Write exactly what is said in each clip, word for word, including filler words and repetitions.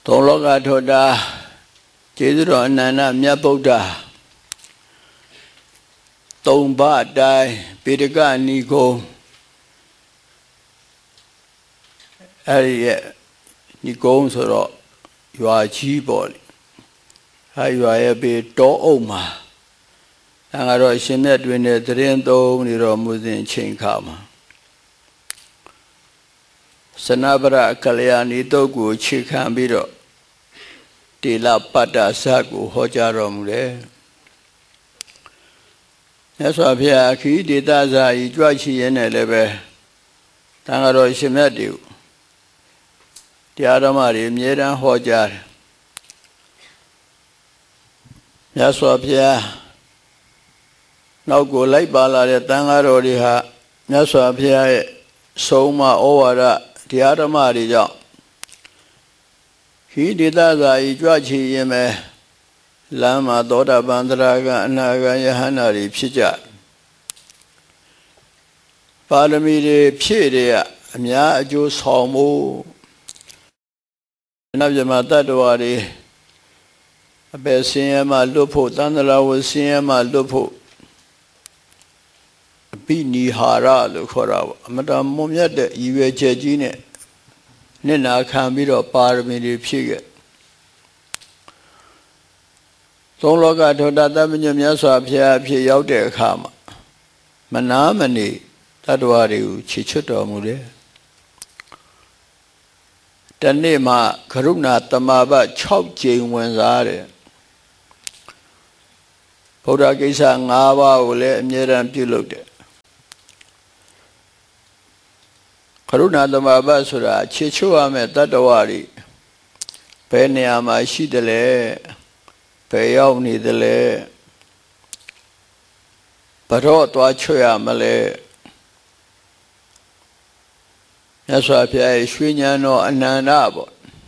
သုံးလောကထောတာကျေးဇူးတော်အနန္တမြတ်ဗုဒ္ဓသုံးပါးတိုင်းပေဒကနိဂုံးအဲ့ဒီရဲ့နိဂုံးဆိုတော့ရွာကြီးပေါ့လေဟာရွာရဲ့ပေတောအုပ်မှာအဲငါတော့ရှင်မြတ်တွင်တဲ့သရင်သုံးနေတော်မူစဉ်ချိန်ခါမှာစနဗရကလျာဏီတုတ်ကိုခြေခံပြီးတော့တေလပတ္တဇတ်ကိုဟောကြားတော်မူတယ်မြတ်စွာဘုရားခီးဒေသဇာဤကြွချီရဲနဲ့လည်းပဲတန်ဃာတော်ရှင်မြတ်တွေကိုတရားဓမ္မတွေအမြဲတမ်းဟောကြားတယ်မြတ်စွာဘုရားနောက်ကိုလိုက်ပါလာတဲ့တန်ဃာတော်တွေဟာမြတ်စွာဘုရားရဲ့ဆုံးမဩဝါဒတရားဓမ္မတွေကြောင့်ခီးဒေသဇာဤကြွချီရင်ပဲလမ်းမှာသောတာပန်သရဂံအနာဂံယဟန္တာတွေဖြစ်ကြပါရမီတွေဖြည့်တွေကအများအကျိုးဆောင်မှုနောက်ပြမတတ္တဝါတွေအပယ်ဆင်းရဲမှလွတ်ဖို့သန္တရာဝဆင်းရဲမှလွတ်ဖို့အပိနိဟာရလို့ခေါ်တာပေါ့အမတန်မွန်မြတ်တဲ့ရည်ရွယ်ချက်ကြီးနဲ့နှစ်နာခံပြီးတော့ပါရမီတွေဖြည့်ခဲ့သုံးလောကထောတာတပညမြတ်စွာဘုရားဖြစ်ရောက်တဲ့အခါမှာမနာမနေတတ္တဝါတွေကိုခြေချွတ်တော်မူတယ်တနေ့မှကရုဏာတမဘ၆ကြိမ်ဝင်စားတယ်ဗုဒ္ဓကိစ္စ၅ပါးကိုလည်းအမြဲတမ်းပြုလုပ်တယ်ကရုဏာတမဘဆိုတာခြေချွတ်ရမယ့်တတ္တဝါတွေဘယ်နေရာမှာရှိတယ်လဲဘယ်ရောက်နေတယ်လဲဘတော့သွားချွတ်ရမလဲမြတ်စွာဘုရားရဲ့ရွှေဉာဏ်တော်အနန္တပေါ့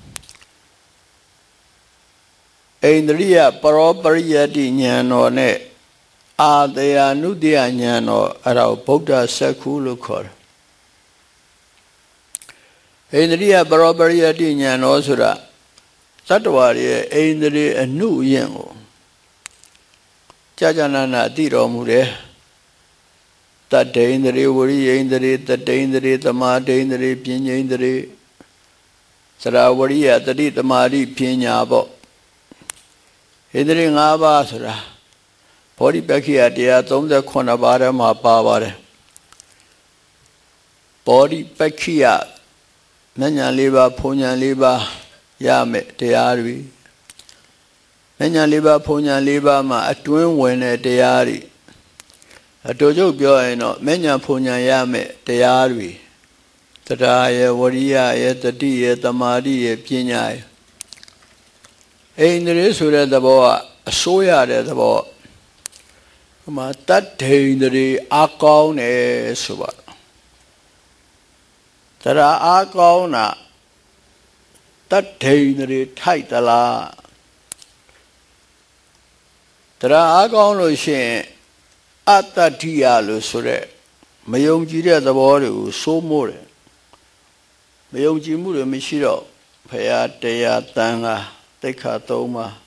ဣန္ဒြိယပရောပရိယတိဉာဏ်တော်နဲ့အာတယာနုတ္တယဉာဏ်တော်အဲ့ဒါကိုဗုဒ္ဓစက္ခုလို့ခေါ်တယ်ဣန္ဒြိယပရောပရိယတိဉာဏ်တော်ဆိုတာသတ္တဝါရဲ့ဣန္ဒြေအနုယင်ကိုကြာကြာနာနာသိတော်မူတယ်တတ္တိန္ဒြေဝရိယန္ဒြေတတ္တိန္ဒြေသမာဓိန္ဒြေပညာန္ဒြေသရဝရိယတတိသမာဓိပညာပေါ့ဣန္ဒြေ၅ပါးဆိုတာဘောဓိပက္ခိယတရား၃၈ပါးထဲမှာပါပါတယ်ဘောဓိပက္ခိယဉာဏ်၄ပါးဖုံဉာဏ်၄ပါးရမယ်တရားတွေဉာဏ်၄ပါးဖုံဉာဏ်၄ပါးမှာအတွင်းဝင်တဲ့တရားတွေအတူတူပြောရင်တော့ဉာဏ်ဖုံဉာဏ်ရမယ်တရားတွေတရားရဲ့ဝရိယရဲ့တတိရဲ့သမာဓိရဲ့ပညာရဲ့ဣန္ဒြေဆိုတဲ့သဘောကအစိုးရတဲ့သဘောဟိုမှာတတ္ထိန္ဒြေအကောင်းတယ်ဆိုပါတရားအကောင်းတာတတ္ထိန္ဒြေထိုက်သလားတရားအကောင်းလို့ရှိရင်အတ္တတိယလို့ဆိုတဲ့မယုံကြည်တဲ့သဘောတွေကိုစိုးမိုးတယ်မယုံကြည်မှုတွေမရှိတော့ဘုရားတရားတန်ခါသိက္ခာသုံးပါး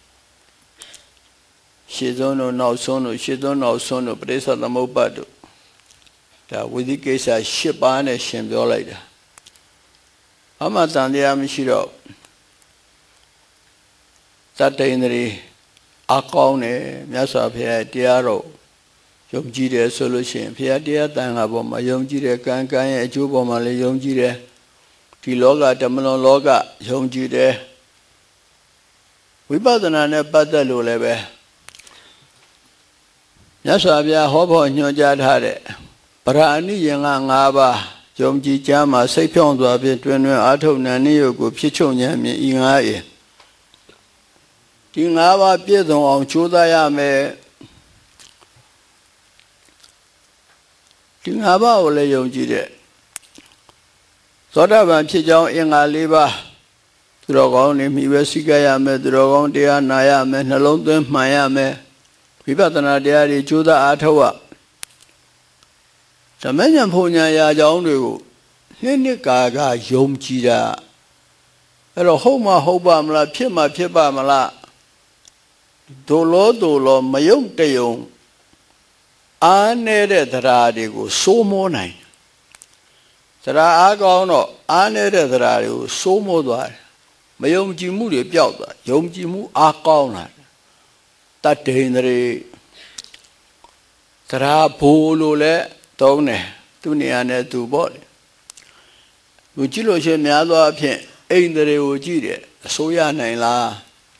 ရှေ့ဆုံးတို့နောက်ဆုံးတို့ရှေ့ဆုံးနောက်ဆုံးတို့ပရိစ္ဆေသမုပ္ပါဒ်တို့ဒါဝိသိကိစ္စ၈ပါးနဲ့ရှင်ပြောလိုက်တာအမှန်တန်တရားမရှိတော့တတ္တိန္ဒြေအကောင်းတယ်မြတ်စွာဘုရားတရားတော်ယုံကြည်တယ်ဆိုလို့ရှိရင်ဘုရားတရားတန်ခါပေါ်မှာယုံကြည်တယ်ကံကံရဲ့အကျိုးပေါ်မှာလည်းယုံကြည်တယ်ဒီလောကဓမ္မလွန်လောကယုံကြည်တယ်ဝိပဿနာနဲ့ပတ်သက်လို့လည်းပဲမြတ်စွာဘုရားဟောဖို့ညွှန်ကြားထားတဲ့ပရဏိယင်္ဂ၅ပါးယုံကြည်ကြမှာစိတ်ဖြောင့်စွာဖြင့်တွင်တွင်အာထုတ်ဉာဏ်နိယုတ်ကိုဖြစ်ချုပ်ဉာဏ်မြင်ဤငါး၏ဒီငါးပါးပြည့်စုံအောင်ကြိုးစားရမယ်ဒီငါးပါးကိုလည်းယုံကြည်တဲ့သောတာပန်ဖြစ်ကြောင်းအင်္ဂါ၄ပါးသူတော်ကောင်းတွေမိပဲစိကရမယ်သူတော်ကောင်းတရားနာရမယ်နှလုံးသွင်းမှန်ရမယ်ဝိပဿနာတရားတွေကြိုးစားအားထုတ်ရဓမ္မဉာဏ်ဖုန်ဉာဏ်ရာကြောင်းတွေကိုနှစ်နှစ်ကာကယုံကြည်တာအဲ့တော့ဟုတ်မှဟုတ်ပါမလားဖြစ်မှဖြစ်ပါမလားဒိုလောဒိုလောမယုံတယုံအားနေတဲ့တရားတွေကိုစိုးမိုးနိုင်တရားအားကောင်းတော့အားနေတဲ့တရားတွေကိုစိုးမိုးသွားတယ်မယုံကြည်မှုတွေပျောက်သွားယုံကြည်မှုအားကောင်းလာတတ္တိန္ဒြေတရားဘိုးလို့လဲသုံးတယ်သူနေရာနဲ့သူပေါ့လေသူကြည့်လို့ရှိရင်များသောအားဖြင့်အိန္ဒြေကိုကြည့်တယ်အစိုးရနိုင်လား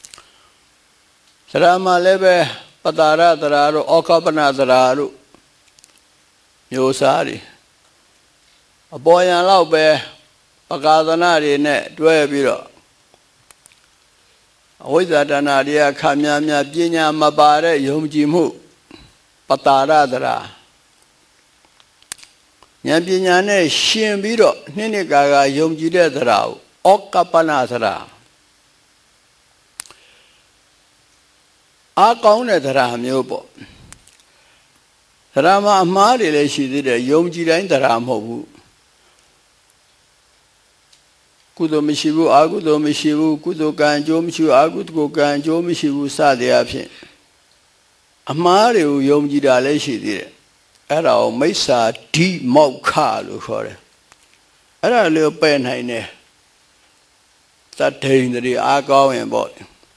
တရားမှာလည်းပဲပတာရတရားတို့ဩခပနတရားတို့မျိုးစားတွေအပေါ်ယံလောက်ပဲပကာသနာတွေနဲ့တွဲပြီးတော့အဝိဇ္ဇာတဏှာတွေကခါများများပညာမပါတဲ့ယုံကြည်မှုပတာရတရားဉာဏ်ပညာနဲ့ရှင်ပြီးတော့နှစ်နှစ်ကာကယုံကြည်တဲ့တရားကိုဩကပ္ပနတရားအားကောင်းတဲ့တရားမျိုးပေါ့တရားမှာအမှားတွေလည်းရှိသေးတယ်ယုံကြည်တိုင်းတရားမဟုတ်ဘူးကုသိုလ်မရှိဘူးအကုသိုလ်မရှိဘူးကုသိုလ်ကံအကျိုးမရှိဘူးအကုသိုလ်ကံအကျိုးမရှိဘူးစသည်အဖြစ်အမှားတွေကိုယုံကြည်တာလည်းရှိသေးတယ်အဲ့ဒါကိုမိစ္ဆာဓိမောက္ခလို့ခေါ်တယ်အဲ့ဒါလေးကိုပယ်နိုင်တယ်သတ္ထိန္ဒြေအားကောင်းရင်ပေါ့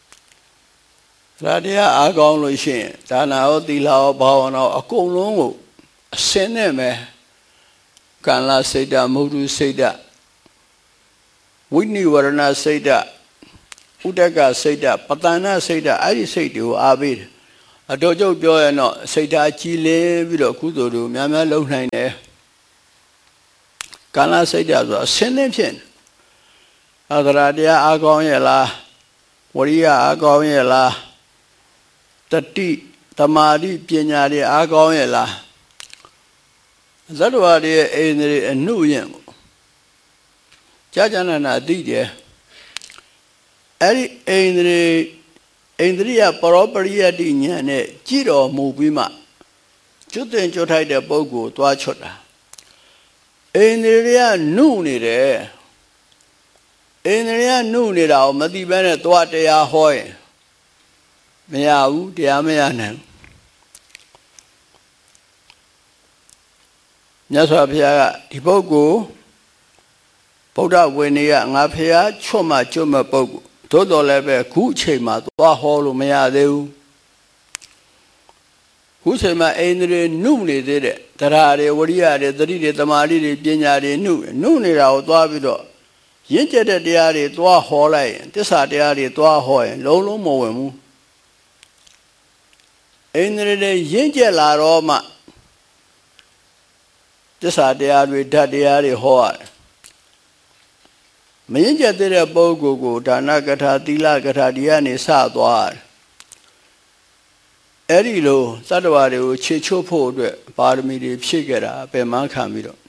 တရားတရားအားကောင်းလို့ရှိရင်ဒါနာရောသီလရောဘာဝနာရောအကုန်လုံးကိုအစင်းနဲ့ပဲကံလာစိတ်ဓာတ်မုဒ္ဒစိတ်ဓာတ်ဝိနိဝရဏစိတ်ဓာတ်ဥဒကစိတ်ဓာတ်ပတဏစိတ်ဓာတ်အဲ့ဒီစိတ်တွေကိုအားပေးတယ်အတော်ကျုပ်ပြောရင်တော့စိတ်ဓာတ်ကြီးလင်းပြီးတော့ကုသိုလ်တွေများများလုပ်နိုင်တယ်ကံလာစိတ်ဓာတ်ဆိုအစင်းနဲ့ဖြစ်နေသရတရားအားကောင်းရဲ့လားဝရိယအားကောင်းရဲ့လားတတိသမာဓိပညာတွေအားကောင်းရဲ့လားဇတ္တဝါတွေရဲ့အိန္ဒြေအနုယင်ကိုကြာကြာနာနာသိတယ်အဲ့ဒီအိန္ဒြေအိန္ဒြိယပရောပရိယတိဉာဏ်နဲ့ကြည့်တော်မူပြီးမှကျွတ်တင်ကျွတ်ထိုက်တဲ့ပုဂ္ဂိုလ်သွားချွတ်တာအိန္ဒြေကနုနေတယ်အိန္ဒြေကနုနေတာကိုမသိဘဲနဲ့သွားတရားဟောရင်မရဘူးတရားမရနိုင်မြတ်စွာဘုရားကဒီပုဂ္ဂိုလ်ဗုဒ္ဓဝေနေကငါဖျားချွတ်မှကျွတ်မဲ့ပုဂ္ဂိုလ်သို့တော်လည်းပဲခုအချိန်မှာသွားဟောလို့မရသေးဘူးခုအချိန်မှာအိန္ဒြေနုနေသေးတဲ့တရားတွေဝရိယတွေသတိတွေသမာဓိတွေပညာတွေနုနုနေတာကိုသွားပြီးတော့ရင့်ကျက်တဲ့တရားတွေသွားဟောလိုက်ရင်သစ္စာတရားတွေသွားဟောရင်လုံးလုံးမဝင်ဘူးအိန္ဒြေတွေရင့်ကျက်လာတော့မှသစ္စာတရားတွေဓာတ်တရားတွေဟောရတယ်မရင့်ကျက်တဲ့ပုဂ္ဂိုလ်ကိုဒါနကထာသီလကထာဒီကနေစသွားတယ်အဲ့ဒီလိုသတ္တဝါတွေကိုခြေချိုးဖို့အတွက်ပါရမီတွေဖြည့်ခဲ့တာပင်မခံပြီးတော့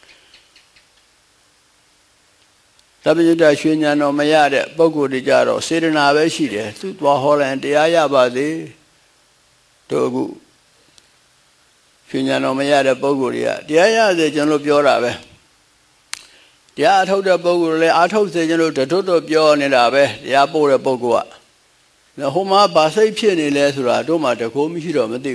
တပည့်တရွှေဉာဏ်တော်မရတဲ့ပုဂ္ဂိုလ်တွေကြတော့စေတနာပဲရှိတယ်သူသွားဟောလိုက်တရားရပါသေးတို့အခုရွှေဉာဏ်တော်မရတဲ့ပုဂ္ဂိုလ်တွေကတရားရစေကျွန်တော်ပြောတာပဲတရားအထုတ်တဲ့ပုဂ္ဂိုလ်လည်းအထုတ်စေကျွန်တော်တထွတ်တော့ပြောနေတာပဲတရားပို့တဲ့ပုဂ္ဂိုလ်ကဟိုမှာဗာစိတ်ဖြစ်နေလဲဆိုတာတို့မှတခိုးမရှိတော့မသိ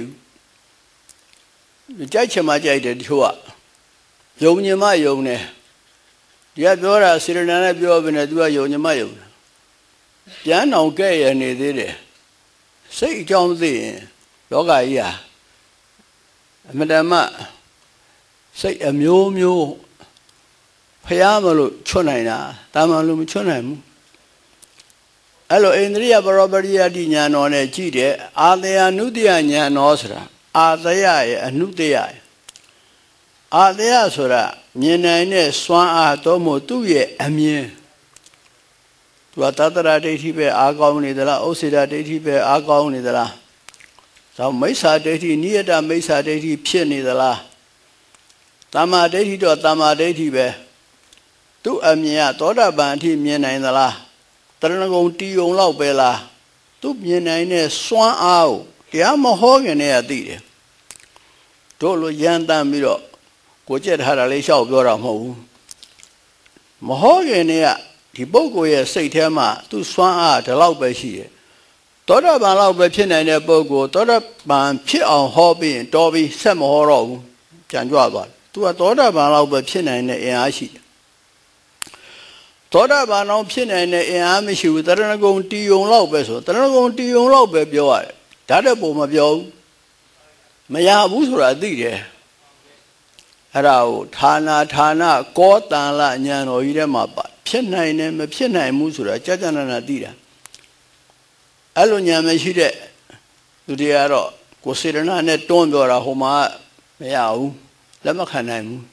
ဘူးကြိုက်ချင်မှကြိုက်တယ်တချို့ကယုံညင်မှယုံတယ်ဒီကပြောတာစေရနာနဲ့ပြောပြီးနေသူကယုံညင်မှယုံတယ်ပြန်အောင်ကဲ့ရနေသေးတယ်စိတ်အကြောင်းသိရင်လောကကြီးဟာအမတမစိတ်အမျိုးမျိုးဖျားမလို့ချွတ်နိုင်တာတာမန်လို့မချွတ်နိုင်ဘူးအဲ့လိုအိန္ဒြိယပရောပရိယတိဉာဏ်တော်နဲ့ကြည့်တယ်အာသယနုတ္တိယဉာဏ်တော်ဆိုတာအာသယရဲ့အနုတ္တိယရဲ့အာသယဆိုတာမြင်နိုင်တဲ့စွမ်းအားတော့မို့သူ့ရဲ့အမြင်သူကသတ္တရဒိဋ္ဌိပဲအားကောင်းနေသလားဥစ္စေတဒိဋ္ဌိပဲအားကောင်းနေသလားဒါမိစ္ဆာဒိဋ္ဌိနိယတမိစ္ဆာဒိဋ္ဌိဖြစ်နေသလားသမ္မာဒိဋ္ဌိတော့သမ္မာဒိဋ္ဌိပဲသူ့အမြင်ကသောတာပန်အထိမြင်နိုင်သလားတရဏဂုံတီယုံလောက်ပဲလားသူမြင်နိုင်တဲ့စွမ်းအားကိုတရားမဟောခင်တည်းကသိတယ်တို့လိုရန်တမ်းပြီးတော့ကိုကြက်ထားတာလေးလျှောက်ပြောတာမဟုတ်ဘူးမဟောခင်တည်းကဒီပုဂ္ဂိုလ်ရဲ့စိတ်ထဲမှာသူ့စွမ်းအားဒီလောက်ပဲရှိတယ်သောတာပန်လောက်ပဲဖြစ်နိုင်တဲ့ပုဂ္ဂိုလ်သောတာပန်ဖြစ်အောင်ဟောပြီးရင်တော်ပြီးဆက်မဟောတော့ဘူးပြန်ကြွသွားတယ်သူကသောတာပန်လောက်ပဲဖြစ်နိုင်တဲ့အင်အားရှိတယ်သောတာပန်အောင်ဖြစ်နိုင်တဲ့အင်အားမရှိဘူးတရဏဂုံတီယုံလောက်ပဲဆိုတရဏဂုံတီယုံလောက်ပဲပြောရတယ်ဒါတဲ့ပုံမပြောဘူးမရဘူးဆိုတာသိတယ်အဲ့ဒါကိုဌာနာဌာနကောတန်လဉာဏ်တော်ကြီးထဲမှာပါဖြစ်နိုင်တယ်မဖြစ်နိုင်ဘူးဆိုတာကြာကြာနာနာသိတာအဲ့လိုဉာဏ်မရှိတဲ့သူတွေကတော့ကိုယ်စေတနာနဲ့တွန်းပြောတာဟိုမှာမရဘူးလက်မခံနိုင်ဘူး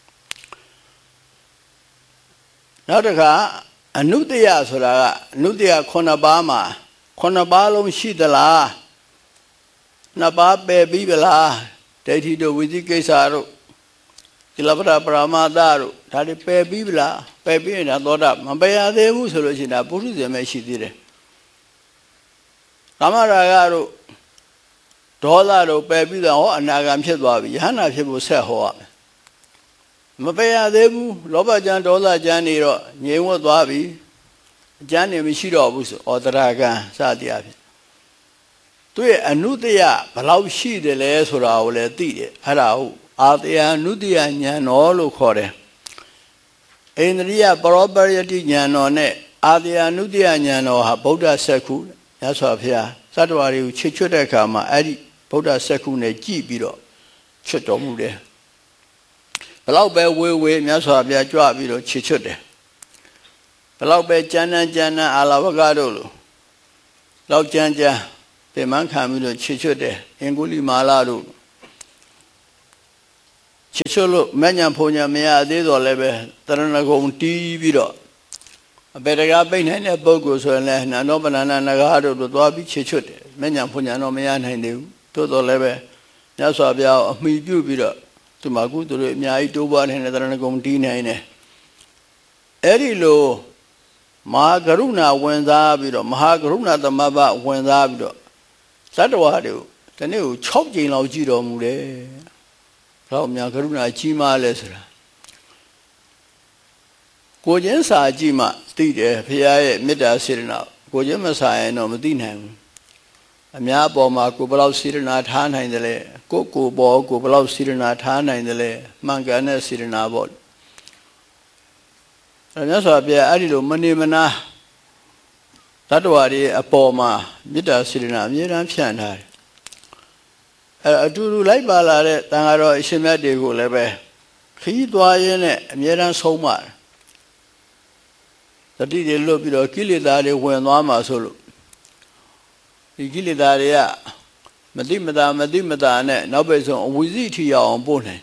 နောက်တစ်ခါအနုတ္တယဆိုတာကအနုတ္တယခုနှစ်ပါးမှာခုနှစ်ပါးလုံးရှိသလားနှစ်ပါးပယ်ပြီးဗလားဒိဋ္ဌိတို့ဝိသိကိစ္စတို့ဒီလပ္ပတာပရမတ္တတို့ဒါတွေပယ်ပြီးဗလားပယ်ပြီးရင်တော့သောတာမပယ်ရသေးဘူးဆိုလို့ရှိရင်ဒါပုထုဇဉ်ပဲရှိသေးတယ်ကာမရာဂတို့ဒေါသတို့ပယ်ပြီးတော့ဟောအနာဂံဖြစ်သွားပြီယဟနာဖြစ်ဖို့ဆက်ဟောရမယ်မပယ်ရသေးဘူးလောဘကြံဒေါသကြံနေတော့ငြိမ်ဝတ်သွားပြီအကြံနေမရှိတော့ဘူးဆိုဩတရကံစသည်အဖြစ်သူရဲ့အနုတ္တယဘလောက်ရှိတယ်လဲဆိုတာကိုလည်းသိတယ်အဲ့ဒါဟုတ်အာတယအနုတ္တယဉာဏ်တော်လို့ခေါ်တယ်ဣန္ဒြိယပရောပရိယတိဉာဏ်တော်နဲ့အာတယအနုတ္တယဉာဏ်တော်ဟာဗုဒ္ဓစက္ခုမြတ်စွာဘုရားသတ္တဝါတွေကိုချစ်ချွတ်တဲ့အခါမှာအဲ့ဒီဗုဒ္ဓစက္ခုနဲ့ကြည်ပြီးတော့ချွတ်တော်မူတယ်ဘလောက်ပဲဝေးဝေးမြတ်စွာဘုရားကြွပြီးတော့ချစ်ချွတ်တယ်ဘလောက်ပဲကျမ်းတမ်းကျမ်းတမ်းအာလဝကတို့လိုလောက်ကျမ်းကျမ်းပြန်မှန်းခံပြီးတော့ချစ်ချွတ်တယ်အင်္ဂုလိမာလာတို့ချစ်ချွတ်လို့မဉ္ဇဉ်ဖုန်ညာမရသေးတော့လည်းပဲတရဏဂုံတီးပြီးတော့အပေတကားပိတ်နိုင်တဲ့ပုဂ္ဂိုလ်ဆိုရင်လည်းနန္ဒောပဏ္ဏနဂါတို့တို့သွားပြီးချစ်ချွတ်တယ်မဉ္ဇဉ်ဖုန်ညာတော့မရနိုင်သေးဘူးသို့တော်လည်းပဲမြတ်စွာဘုရားအမိပြုပြီးတော့သူမကုသူတို့အများကြီးတိုးပွားနေတဲ့တရဏဂုံတီးနိုင်တယ်အဲ့ဒီလိုမဟာကရုဏာဝင်စားပြီးတော့မဟာကရုဏာသမဘဝင်စားပြီးတော့သတ္တဝါတွေကိုဒီနေ့ကို၆ကြိမ်လောက်ကြည့်တော်မူတယ်ဘလောက်များကရုဏာကြီးမားလဲဆိုတာကိုချင်းစာကြည့်မှသိတယ်ဘုရားရဲ့မေတ္တာစေတနာကိုချင်းမစာရင်တော့မသိနိုင်ဘူးအများအပေါ်မှာကိုဘလောက်စေတနာထားနိုင်တယ်လဲကိုကိုပေါ်ကိုဘလောက်စေတနာထားနိုင်တယ်လဲမှန်ကန်တဲ့စေတနာပေါ့အဲမြတ်စွာဘုရားအဲ့ဒီလိုမနေမနာတတ္တဝါတွေအပေါ်မှာမေတ္တာစေတနာအမြဲတမ်းဖြန့်ထားတယ်အဲအတူတူလိုက်ပါလာတဲ့တန်ဃာတော်အရှင်မြတ်တွေကိုလည်းပဲခီးသွားရင်းနဲ့အမြဲတမ်းဆုံးမတယ်တတိတွေလွတ်ပြီးတော့ကိလေသာတွေဝင်သွားမှာဆိုလို့ဒီကိလေသာတွေကမတိမတာမတိမတာနဲ့နောက်ပဲဆုံးအဝိဇ္ဇိထီအောင်ပို့နိုင်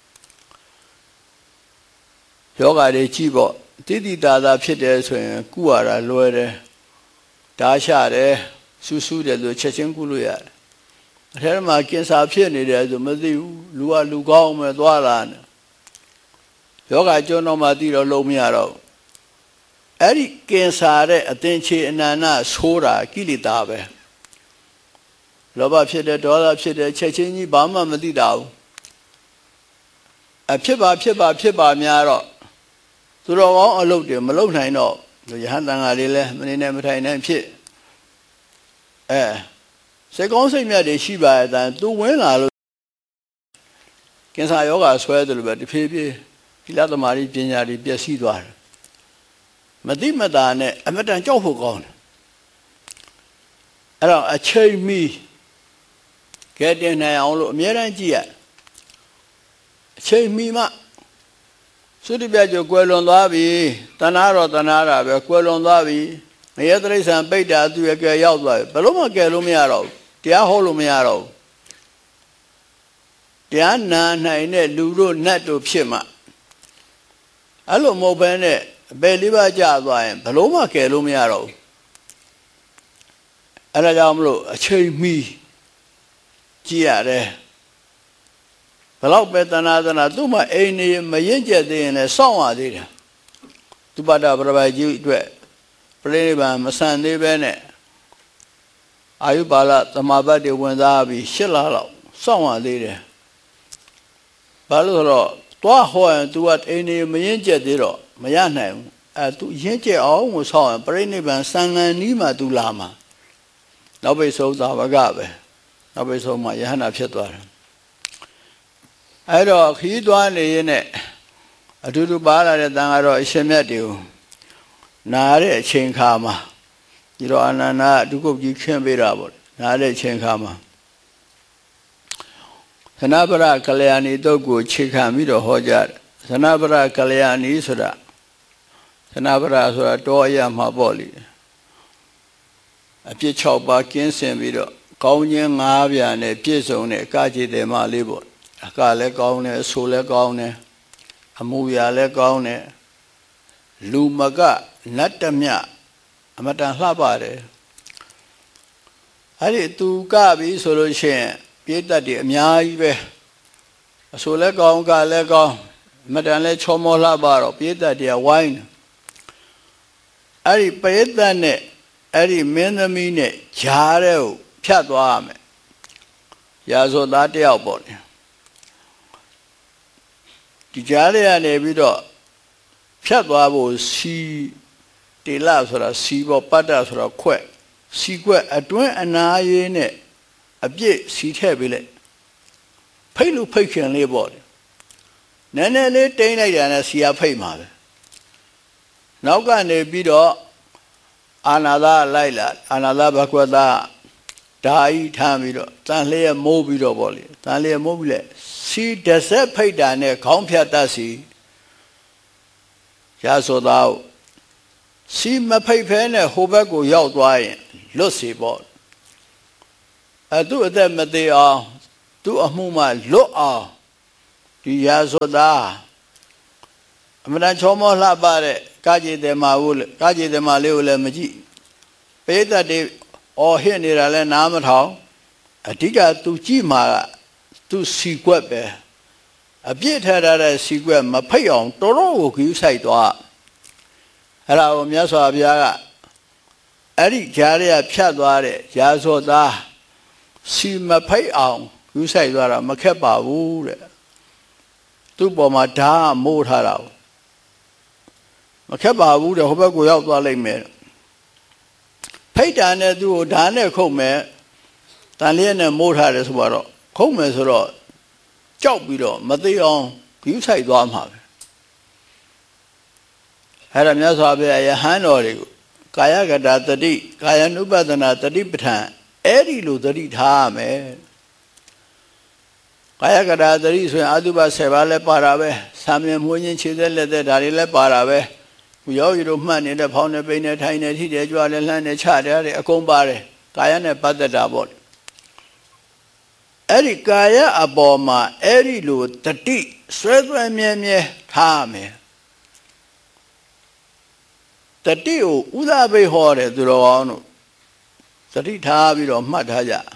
ယောဂါတွေကြည့်ပေါ့တိတိတာတာဖြစ်တယ်ဆိုရင်ကုရတာလွယ်တယ်ဓာရှတယ်ဆူဆူတယ်ဆိုချက်ချင်းကုလို့ရတယ်အထဲမှာကင်ဆာဖြစ်နေတယ်ဆိုမသိဘူးလူကလူကောင်းမှသွားလာနေယောဂါကျွန်းတော့မှသိတော့လုံးမရတော့အဲ့ဒီကင်ဆာတဲ့အသင်္ချေအနန္တဆိုးတာကိလေသာပဲလောဘဖြစ်တဲ့ဒေါသဖြစ်တဲ့ချက်ချင်းကြီးဘာမှမသိတာဘူးအဖြစ်ပါဖြစ်ပါဖြစ်ပါများတော့သူတော်ကောင်းအလုပ်တွေမလုပ်နိုင်တော့ယဟန်တန်ဃာတွေလည်းမနေနဲ့မထိုင်နိုင်ဖြစ်အဲစိတ်ကောင်းစိတ်မြတ်တွေရှိပါရဲ့တန်သူဝင်လာလို့ကင်ဆာယောဂါဆွဲတယ်လို့ပဲတဖြည်းဖြည်းသီလသမารိပညာတွေပျက်စီးသွားတယ်မတိမတာနဲ့အမတန်ကြောက်ဖို့ကောင်းတယ်အဲ့တော့အချိန်မီကဲတင်နိုင်အောင်လို့အမြဲတမ်းကြည့်ရအချိန်မီမှသုတိပြကျကွယ်လွန်သွားပြီတဏှာတော့တဏှာတာပဲကွယ်လွန်သွားပြီငရဲတိရစ္ဆာန်ပိဋ္ဌာသူရဲ့ကဲရောက်သွားပြီဘယ်လို့မှကယ်လို့မရတော့ဘူးတရားဟောလို့မရတော့ဘူးတရားနာနိုင်တဲ့လူတို့နတ်တို့ဖြစ်မှအဲ့လိုမဟုတ်ဘဲနဲ့အပေလေးပါးကြာသွားရင်ဘယ်လို့မှကယ်လို့မရတော့ဘူးအဲ့ဒါကြောင့်မလို့အချိန်မီကြည့်ရတယ်ဘလောက်ပဲတဏှာတဏှာသူ့မှာအိမ်နေမရင်ကျက်သေးရင်လည်းစောင့်ရသေးတယ်သူပတ္တပရပိုက်ကြီးအတွက်ပြိဋိဘံမဆန်သေးပဲနဲ့အာယုပါလသမာပတ်တွေဝင်စားပြီးရှစ်လလောက်စောင့်ရသေးတယ်ဘာလို့ဆိုတော့တွားဟောရင် तू ကအိမ်နေမရင်ကျက်သေးတော့မရနိုင်ဘူးအဲသူရင့်ကျက်အောင်ကိုဆောက်ရင်ပြိဋိဘံစံငံနီးမှသူလာမှာနောက်ပိတ်ဆုံးသာဝကပဲနောက်ပိတ်ဆုံးမှာယဟန္တာဖြစ်သွားတယ်အဲ့တော့ခီးသွားနေရင်နဲ့အတူတူပါလာတဲ့တန်ကတော့အရှင်မြတ်တွေကိုနားတဲ့အချိန်ခါမှာဒီတော့အာနန္ဒာဒုက္ခကြီးခင်းပေးတာပေါ့နားတဲ့အချိန်ခါမှာသနပရကလျာဏီတုတ်ကိုခြေခံပြီးတော့ဟောကြတယ်သနပရကလျာဏီဆိုတာသနပရဆိုတာတောအရမှာပေါ့လေအပြစ်၆ပါးကင်းစင်ပြီးတော့ကောင်းခြင်း၅ပြားနဲ့ပြည့်စုံတဲ့အကจิตတယ်မလေးပေါ့အကလည်းကောင်းတယ်အဆိုလည်းကောင်းတယ်အမှုရာလည်းကောင်းတယ်လူမကနတ်တမြအမတန်လှပါတယ်အဲ့ဒီသူကပြီဆိုလို့ရှိရင်ပြည့်တတ်တယ်အများကြီးပဲအဆိုလည်းကောင်းကလည်းကောင်းအမတန်လည်းချောမောလှပါတော့ပြည့်တတ်တယ်ဝိုင်းအဲ့ဒီပြည့်တတ်နဲ့အဲ့ဒီမင်းသမီးနဲ့ဂျားတဲ့ကိုဖြတ်သွားရမယ်ရာဇဝတ်သားတယောက်ပေါ့လေဒီကြားထဲကနေပြီးတော့ဖြတ်သွားဖို့စီတေလဆိုတာစီပေါ်ပတ္တဆိုတာခွက်စီခွက်အတွင်းအနာရေးနဲ့အပြည့်စီထည့်ပေးလိုက်ဖိတ်လို့ဖိတ်ခင်လေးပေါ့လေနည်းနည်းလေးတိမ့်လိုက်တာနဲ့စီရဖိတ်မှာပဲနောက်ကနေပြီးတော့အာနာသာလိုက်လာအာနာသာဘကွက်သားဓာဤထမ်းပြီးတော့တန်လျက်မိုးပြီးတော့ပေါ့လေတန်လျက်မိုးပြီးလေစီတဆက်ဖိတ်တာနဲ့ခေါင်းဖြတ်တတ်စီရာဇဝတ်သားစီမဖိတ်ဖဲနဲ့ဟိုဘက်ကိုရောက်သွားရင်လွတ်စီပေါ့အဲသူ့အသက်မသေးအောင်သူ့အမှုမှလွတ်အောင်ဒီရာဇဝတ်သားအမှန်တန်ချောမောလှပတဲ့ကာကြီးတယ်မာကိုကာကြီးတယ်မာလေးကိုလည်းမကြည့်ပိဋကတ်တွေအော်ဟစ်နေတာလဲနားမထောင်အဓိကသူကြည့်မှာကသူစီကွက်ပဲအပြစ်ထထားတဲ့စီကွက်မဖိတ်အောင်တော်တော်ကိုခူးဆိုင်သွားအဲ့ဒါကိုမြတ်စွာဘုရားကအဲ့ဒီကြားရဖြတ်သွားတဲ့ရာဇဝတ်သားစီမဖိတ်အောင်ခူးဆိုင်သွားတာမခက်ပါဘူးတဲ့သူ့ပေါ်မှာဓာတ်မိုးထားတာမခက်ပါဘူးတဲ့ဟိုဘက်ကိုရောက်သွားလိမ့်မယ်ဖိတ်တာနဲ့သူ့ကိုဓာတ်နဲ့ခုတ်မယ်တန်လျက်နဲ့မိုးထားတယ်ဆိုတော့ခုတ်မယ်ဆိုတော့ကြောက်ပြီးတော့မသိအောင်ဂယူးဆိုင်သွားမှာပဲအဲ့ဒါမြတ်စွာဘုရားယဟန်တော်တွေကိုကာယကတာတတိကာယ ानु ပဒနာတတိပဋ္ဌာန်အဲ့ဒီလိုတတိထားရမယ်ကာယကတာတတိဆိုရင်အတုပဆယ်ပါးလည်းပါတာပဲဆာမြင်မှုညင်းခြေသက်လက်သက်ဒါတွေလည်းပါတာပဲယောဂီတို့မှတ်နေတဲ့ဖောင်းနေပိနေထိုင်နေထိတယ်ကြွားတယ်လှမ်းနေချတယ်အကုန်ပါတယ်ကာယနဲ့ပတ်သက်တာပေါ့အဲ့ဒီကာယအပေါ်မှာအဲ့ဒီလိုတတိဆွဲဆွဲမြဲမြဲထားမယ်တတိကိုဥဒဘိဟောတယ်သူတော်ကောင်းတို့တတိထားပြီးတော့မှတ်ထားကြ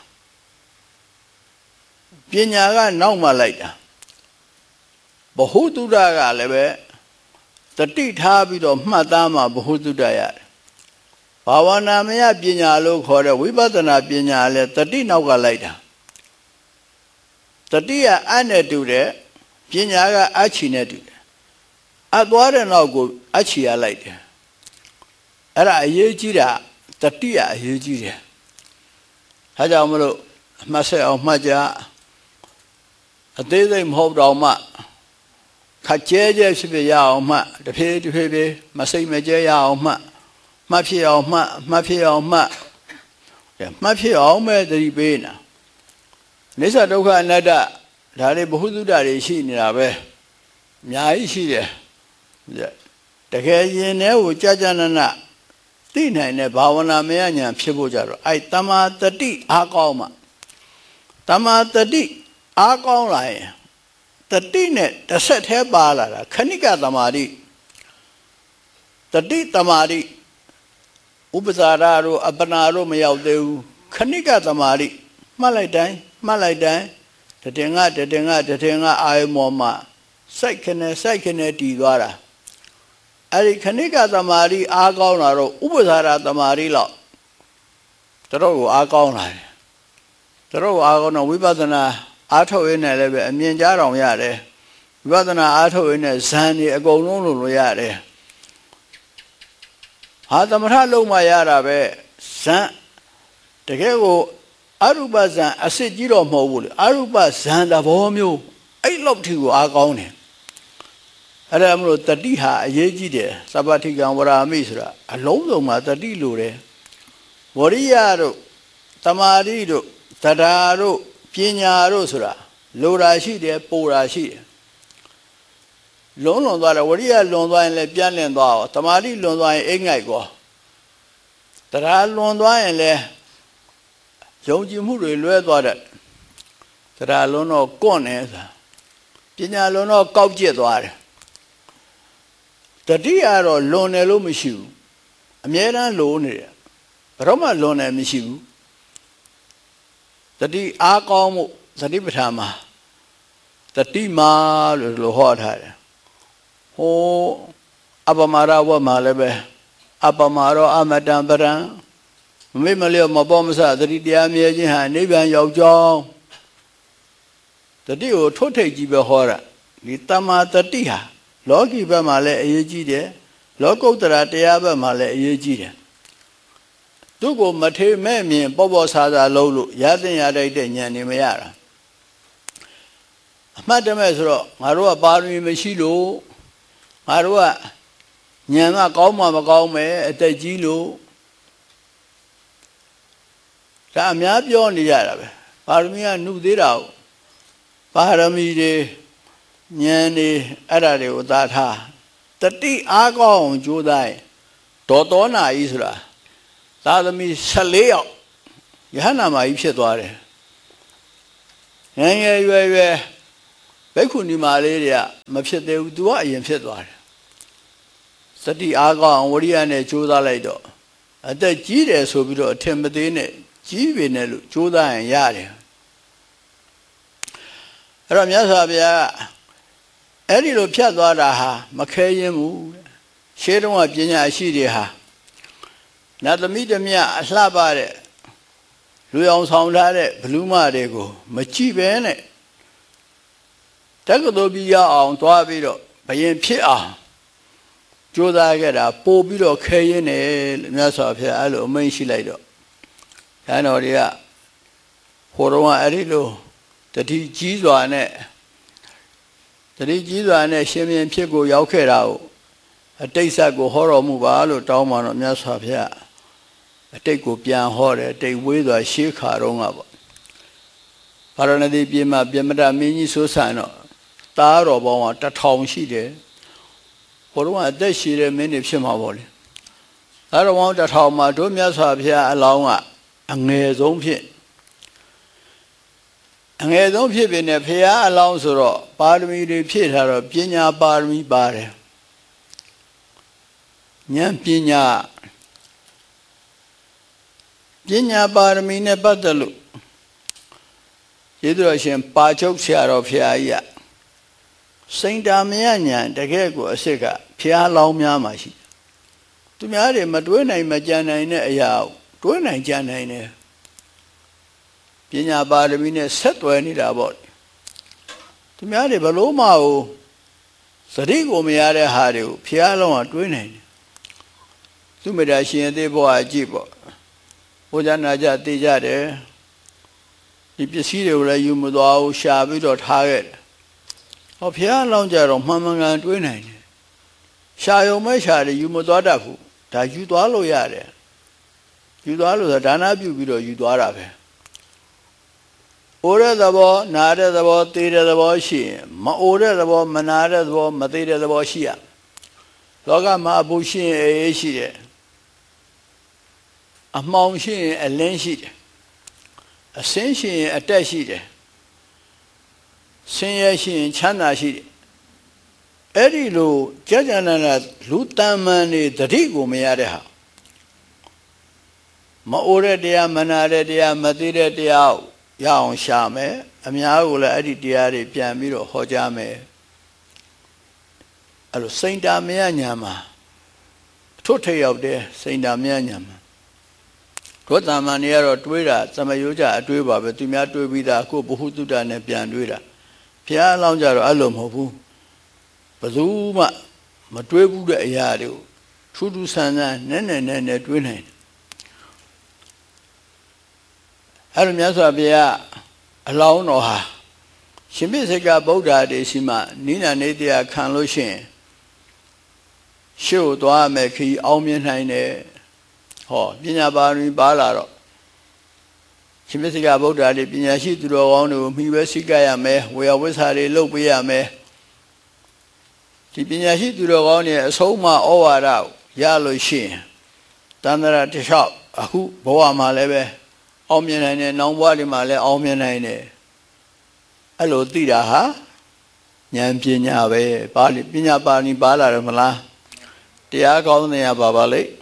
ပညာကနောက်မှလိုက်တာဘ ഹു တုဒ္ဒကလည်းပဲတတိထားပြီးတော့မှတ်သားမှာဘ ഹു တုဒ္ဒရတယ်ဘာဝနာမယပညာလို့ခေါ်တဲ့ဝိပဿနာပညာလည်းတတိနောက်ကလိုက်တာတတိယအနဲ့တူတယ်ပညာကအချီနဲ့တူတယ်အသွားတဲ့နောက်ကိုအချီရလိုက်တယ်အဲ့ဒါအရေးကြီးတာတတိယအရေးကြီးတယ်ဒါကြောင့်မလို့အမှတ်ဆက်အောင်မှတ်ကြအသေးစိတ်မဟုတ်တော့မှခက်ကျဲကျဲဖြစ်ဖြစ်ရအောင်မှတဖြည်းတဖြည်းဖြည်းမစိတ်မကျဲရအောင်မှမှတ်ဖြစ်အောင်မှမှတ်ဖြစ်အောင်မှမှတ်ဖြစ်အောင်ပဲသတိပေးနာနိစ္စဒုက္ခအနတ္တဒါတွေဘ ഹു တုဒ္ဒတွေရှိနေတာပဲအများကြီးရှိတယ်တကယ်ရင်ထဲကိုကြာကြာနာနာသိနိုင်တဲ့ဘာဝနာမယဉာဏ်ဖြစ်ဖို့ကြတော့အဲ့တမာတတိအားကောင်းမှတမာတတိအားကောင်းလာရင်တတိနဲ့တစ်ဆက်တည်းပါလာတာခဏိကသမာဓိတတိသမာဓိဥပဇာရတို့အပနာတို့မရောက်သေးဘူးခဏိကသမာဓိမှတ်လိုက်တိုင်းမှတ်လိုက်တိုင်းတတင်ကတတင်ကတတင်ကအာယမောမှာစိုက်ခနဲ့စိုက်ခနဲ့တည်သွားတာအဲ့ဒီခဏိကသမာဓိအားကောင်းလာတော့ဥပဇာရသမာဓိလောက်တော်ကိုအားကောင်းလာတယ်တော်ကိုအားကောင်းတော့ဝိပဿနာအားထုတ်ရင်းနဲ့လည်းပဲအမြင်ကြားတော်ရတယ်ဝိပဿနာအားထုတ်ရင်းနဲ့ဇန်တွေအကုန်လုံးလို့လို့ရတယ်ဟာသမထလုံးမှရတာပဲဇန်တကယ်ကိုအရူပဇန်အစစ်ကြီးတော့မဟုတ်ဘူးလေအရူပဇန်သဘောမျိုးအဲ့လောက်ထိကိုအားကောင်းတယ်အဲ့ဒါမလို့တတိဟာအရေးကြီးတယ်သဗ္ဗတိကံဝရာမိဆိုတာအလုံးစုံမှာတတိလိုတယ်ဝရိယတို့တမာတိတို့တရားတို့ပညာတို့ဆိုတာလိုတာရှိတယ်ပိုတာရှိတယ်လုံးလွန်သွားတယ်ဝရိယလွန်သွားရင်လည်းပြန့်လင့်သွားအောင်တမာတိလွန်သွားရင်အိမ်ငိုက်ကောတရားလွန်သွားရင်လည်းယုံကြည်မှုတွေလွဲသွားတယ်တရားလွန်တော့ကွန့်နေဆိုတာပညာလွန်တော့ကောက်ကျစ်သွားတယ်တတိကတော့လွန်တယ်လို့မရှိဘူးအမြဲတမ်းလိုနေတယ်ဘယ်တော့မှလွန်တယ်မရှိဘူးတတိအားကောင်းမှုသတိပဋ္ဌာန်မှာတတိမာလို့လို့ဟောထားတယ်ဟိုအပမရဝတ်မှာလည်းပဲအပမရောအမတံပရံမမေ့မလျော့မပေါ်မဆသတိတရားမြဲခြင်းဟာနိဗ္ဗာန်ရောက်ကြောင်းတတိကိုထွတ်ထိပ်ကြီးပဲဟောတာဒီတမ္မာတတိဟာလောကီဘက်မှာလည်းအရေးကြီးတယ်လောကုတ္တရာတရားဘက်မှာလည်းအရေးကြီးတယ်သူကိုမထေမဲ့မြင်ပေါ်ပေါ်ဆာဆာလုံးလို့ရတဲ့ရတဲ့ဉာဏ်နေမရတာအမှတ်တမဲ့ဆိုတော့ငါတို့ကပါရမီမရှိလို့ငါတို့ကဉာဏ်ကကောင်းမှမကောင်းမယ်အသက်ကြီးလို့ဒါအများပြောနေကြတာပဲပါရမီကနှုတ်သေးတာပါရမီတွေဉာဏ်တွေအဲ့ဒါတွေကိုသာထားတတိအားကောင်းကြိုးစားရင်ဒေါသောနာကြီးဆိုတာသာသမီဆယ်လေးယောက်ယဟနာမကြီးဖြစ်သွားတယ်ငယ်ငယ်ရွယ်ရွယ်ဘိက္ခုနီမလေးတွေကမဖြစ်သေးဘူးသူကအရင်ဖြစ်သွားတယ်စတိအားကောင်းဝရိယနဲ့ကြိုးစားလိုက်တော့အသက်ကြီးတယ်ဆိုပြီးတော့အထင်မသေးနဲ့ကြီးပြီနဲ့လို့ကြိုးစားရင်ရတယ်အဲ့တော့မြတ်စွာဘုရားအဲ့ဒီလိုဖြတ်သွားတာဟာမခဲရင်ဘူးရှေးတုန်းကပညာရှိတွေဟာနတ်သမီးတမြအလှပတဲ့လူအောင်ဆောင်ထားတဲ့ဘလူးမတွေကိုမကြည့်ပဲနဲ့တက္ကသိုလ်ပြီးရအောင်သွားပြီးတော့ဘယင်ဖြစ်အောင်ကြိုးစားခဲ့တာပို့ပြီးတော့ခဲရင်နဲ့မြတ်စွာဘုရားအဲ့လိုအမိန့်ရှိလိုက်တော့ဒါတော်တွေကဟိုတော့အဲ့ဒီလိုတတိကြီးစွာနဲ့တတိကြီးစွာနဲ့ရှင်ပြန်ဖြစ်ကိုရောက်ခဲ့တာကိုအတိတ်ဆက်ကိုဟောတော်မူပါလို့တောင်းပါတော့မြတ်စွာဘုရားအတိတ်ကိုပြန်ဟောတယ်အတိတ်ဝေးစွာရှေးခါတော့ကပေါ့ပါရဏသီပြည်မှာပြမတမင်းကြီးဆိုဆန်တော့တားတော်ပေါင်းကတထောင်ရှိတယ်ဟိုတော့အသက်ရှည်တဲ့မင်းတွေဖြစ်မှာပေါ့လေတားတော်ပေါင်းတထောင်မှာတို့မြတ်စွာဘုရားအလောင်းကအငယ်ဆုံးဖြစ်အငယ်ဆုံးဖြစ်ပြီနဲ့ဘုရားအလောင်းဆိုတော့ပါရမီတွေဖြည့်ထားတော့ပညာပါရမီပါတယ်ဉာဏ်ပညာပညာပါရမီနဲ့ပတ်သက်လို့ယေသူတော်ရှင်ပါချုပ်ဆရာတော်ဘုရားကြီးကစိန်တာမယဉာဏ်တကယ်ကိုအစ်စ်ကဘုရားလောင်းများမှာရှိသူများတွေမတွေးနိုင်မကြံနိုင်တဲ့အရာတွေးနိုင်ကြံနိုင်တယ်ပညာပါရမီနဲ့ဆက်သွယ်နေတာပေါ့သူများတွေဘလို့မဟုတ်သတိကိုမရတဲ့ဟာတွေကိုဘုရားလောင်းကတွေးနိုင်တယ်သူမေတ္တာရှင်အသေးဘဝကြည့်ပေါ့ဘုရားနာကြသိကြတယ်ဒီပစ္စည်းတွေကိုလည်းယူမသွားဘူးရှာပြီးတော့ထားခဲ့တယ်ဟောဘုရားလောင်းကြတော့မှန်မှန်ကန်တွေးနိုင်တယ်ရှာယုံမဲ့ရှာတယ်ယူမသွားတတ်ဘူးဒါယူသွားလို့ရတယ်ယူသွားလို့ဆိုဒါနပြုပြီးတော့ယူသွားတာပဲအိုတဲ့သဘောနာတဲ့သဘောသိတဲ့သဘောရှိရင်မအိုတဲ့သဘောမနာတဲ့သဘောမသိတဲ့သဘောရှိရလောကမှာအပူရှိရင်အေးရှိတယ်အမှောင်ရှိရင်အလင်းရှိတယ်အစင်းရှိရင်အတက်ရှိတယ်ဆင်းရဲရှိရင်ချမ်းသာရှိတယ်အဲ့ဒီလိုကြာကြာနာနာလူတန်မန်နေတတိကိုမရတဲ့ဟာမအိုတဲ့တရားမနာတဲ့တရားမသိတဲ့တရားရအောင်ရှာမယ်အများကိုလည်းအဲ့ဒီတရားတွေပြန်ပြီးတော့ဟောကြားမယ်အဲ့လိုစိန်တာမယညာမှာထွတ်ထရောက်တဲ့စိန်တာမယညာမှာတို့တာမန်တွေကတော့တွေးတာသမယောကြအတွေးပါပဲသူများတွေးပြီးသားကိုဘ ഹു တုတ္တနဲ့ပြန်တွေးတာဘုရားအလောင်းကြတော့အဲ့လိုမဟုတ်ဘူးဘယ်သူမှမတွေးဘူးတဲ့အရာတွေကိုထထူးထူးဆန်းဆန်းနဲ့နဲ့နဲ့နဲ့တွေးနိုင်တယ်အဲ့လိုမြတ်စွာဘုရားအလောင်းတော်ဟာရှင်ပိစိကဗုဒ္ဓတေရှိမှနိနာနေတရားခံလို့ရှိရင်ရှေ့ကိုသွားမယ်ခီးအောင်မြင်နိုင်တယ်ဟောပညာပါရမီပါလာတော့ရှင်ပိစိကဗုဒ္ဓတေပညာရှိသူတော်ကောင်းတွေကိုမှီပဲစိကရမယ်ဝေယဝိဆာတွေလုပ်ပေးရမယ်ဒီပညာရှိသူတော်ကောင်းတွေအဆုံးအမဩဝါဒရလို့ရှိရင်တန္တရာတစ်လျှောက်အခုဘဝမှာလည်းပဲအောင်မြင်နိုင်တယ်နောင်ဘဝတွေမှာလည်းအောင်မြင်နိုင်တယ်အဲ့လိုသိတာဟာဉာဏ်ပညာပဲပါဠိပညာပါဠိပါလာတယ်မလားတရားကောင်းတဲ့ရပါပါလိမ့်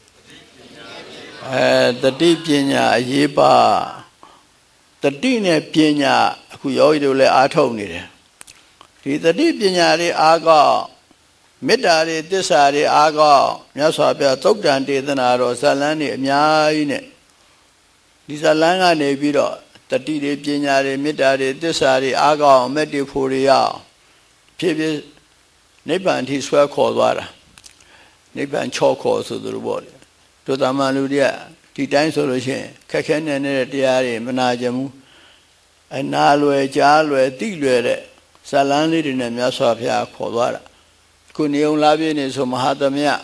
အဲတတိပညာအရေးပါတတိနဲ့ပညာအခုယောဂီတို့လည်းအားထုတ်နေတယ်ဒီတတိပညာတွေအားကောင်းမေတ္တာတွေသစ္စာတွေအားကောင်းမြတ်စွာဘုရားသုတ်တန်ဒေသနာတော်ဇာလန်းတွေအများကြီးနဲ့ဒီဇာလန်းကနေပြီးတော့တတိတွေပညာတွေမေတ္တာတွေသစ္စာတွေအားကောင်းအမက်တွေဖို့တွေရဖြည်းဖြည်းနိဗ္ဗာန်ထိဆွဲခေါ်သွားတာနိဗ္ဗာန်ချော့ခေါ်ဆိုသူတို့ပေါ့လေတို့တာမန်လူတွေကဒီတိုင်းဆိုလို့ရှိရင်ခက်ခဲနေတဲ့တရားတွေမနာကြဘူးအနာလွယ်ကြားလွယ်တိလွယ်တဲ့ဇာလန်းလေးတွေနဲ့မြတ်စွာဘုရားခေါ်သွားတာခုနေုံလာပြည့်နေဆိုမဟာသမယ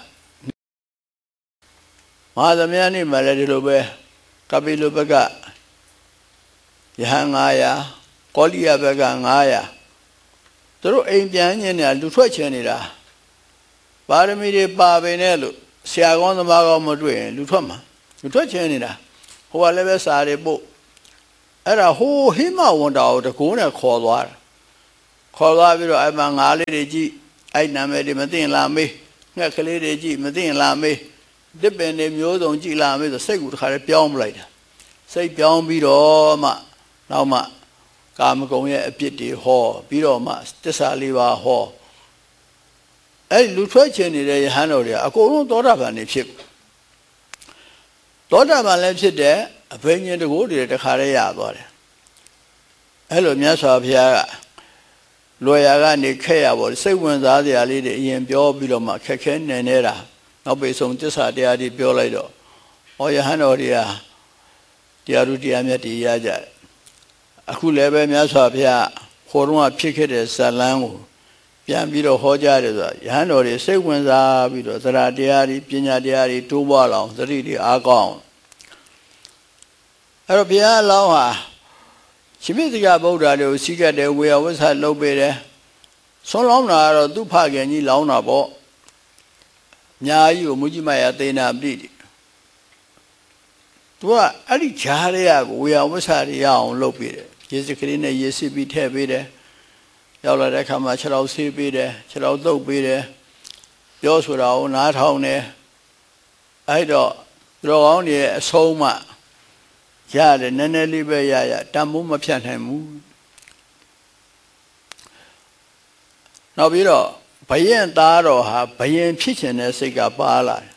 မဟာသမယနေ့မှာလည်းဒီလိုပဲကပိလုဘကယဟန်ငါးရာကောလိယဘကငါးရာသူတို့အိမ်ပြန်ညင်နေတာလူထွက်ချင်နေတာပါရမီတွေပါပင်နဲ့လို့ဆရာကောင်းသမားကောင်းမတွေ့ရင်လူထွက်မှာလူထွက်ချင်နေတာဟိုကလည်းပဲစာတွေပို့အဲ့ဒါဟိုဟိမဝန္တာကိုတကူနဲ့ခေါ်သွားတာခေါ်သွားပြီးတော့အဲ့မှာငါးလေးတွေကြည့်အဲ့နာမည်တွေမသိရင်လာမေးငှက်ကလေးတွေကြည့်မသိရင်လာမေးတစ်ပင်တွေမျိုးစုံကြည့်လာမေးဆိုစိတ်ကူတခါတည်းပြောင်းပလိုက်တာစိတ်ပြောင်းပြီးတော့မှနောက်မှကာမဂုဏ်ရဲ့အပြစ်တွေဟောပြီးတော့မှတစ္ဆာလေးပါဟောအဲ့လူထွက်ချင်နေတဲ့ယဟန်တော်တွေအကုန်လုံးသောတာပန်နေဖြစ်သောတာပန်လည်းဖြစ်တယ်အဘိညာဉ်တကူတွေတခါတည်းရသွားတယ်အဲ့လိုမြတ်စွာဘုရားကလွယ်ရာကနေခက်ရပါစိတ်ဝင်စားစရာလေးတွေအရင်ပြောပြီးတော့မှခက်ခဲနေနေတာနောက်ပိဆုံးတစ္ဆာတရားတွေပြောလိုက်တော့ဩယဟန်တော်တွေကတရားသူတရားမြတ်တွေရကြတယ်အခုလည်းပဲမြတ်စွာဘုရားခေါ်တော့ဖြစ်ခဲ့တဲ့ဇာလန်းကိုပြန်ပြီးတော့ဟောကြားတယ်ဆိုတာယဟန်တော်တွေစိတ်ဝင်စားပြီးတော့သရတရားတွေပညာတရားတွေတိုးပွားလာအောင်သတိတွေအားကောင်းအဲ့တော့ဘုရားအလောင်းဟာရှင်ပိစိကဗုဒ္ဓတွေကိုစီးကတ်တယ်ဝေယဝိဆာလုပ်ပေးတယ်ဆွမ်းလောင်းတာကတော့သူ့ဖခင်ကြီးလောင်းတာပေါ့အများကြီးကိုမူကြီးမရသေနာပတိသူကအဲ့ဒီဂျားတွေကဝေယဝိဆာတွေရအောင်လုပ်ပေးတယ်ရေစကလေးနဲ့ရေစစ်ပြီးထည့်ပေးတယ်ရောက်လာတဲ့အခါမှာခြေတော်ဆေးပေးတယ်ခြေတော်သုတ်ပေးတယ်ပြောဆိုတာကိုနားထောင်တယ်အဲ့တော့သူတော်ကောင်းတွေအဆုံးမှရတယ်နည်းနည်းလေးပဲရရတန်ဖိုးမဖြတ်နိုင်ဘူးနောက်ပြီးတော့ဘယင်သားတော်ဟာဘယင်ဖြစ်ချင်တဲ့စိတ်ကပါလာတယ်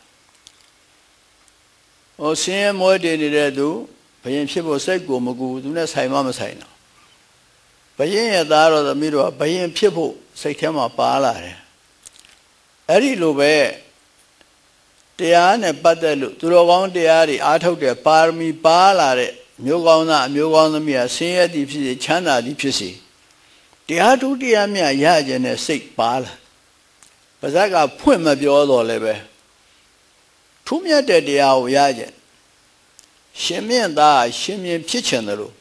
ဟိုဆင်းရဲမွဲတေနေတဲ့သူဘယင်ဖြစ်ဖို့စိတ်ကိုမကူသူနဲ့ဆိုင်မမဆိုင်တော့ဘယင်ရဲ့သားတော်သမီးတို့ကဘယင်ဖြစ်ဖို့စိတ်ထဲမှာပါလာတယ်အဲ့ဒီလိုပဲတရားနဲ့ပတ်သက်လို့သူတော်ကောင်းတရားတွေအားထုတ်တဲ့ပါရမီပါလာတဲ့မျိုးကောင်းသားအမျိုးကောင်းသမီးဟာဆင်းရဲသည်ဖြစ်စေချမ်းသာသည်ဖြစ်စေတရားထုတရားမြတ်ရကြတဲ့စိတ်ပါလာပါဇက်ကဖွင့်မပြောတော့လည်းပဲထူးမြတ်တဲ့တရားကိုရကြရှင်မြင့်သားရှင်မြင့်ဖြစ်ချင်တယ်လို့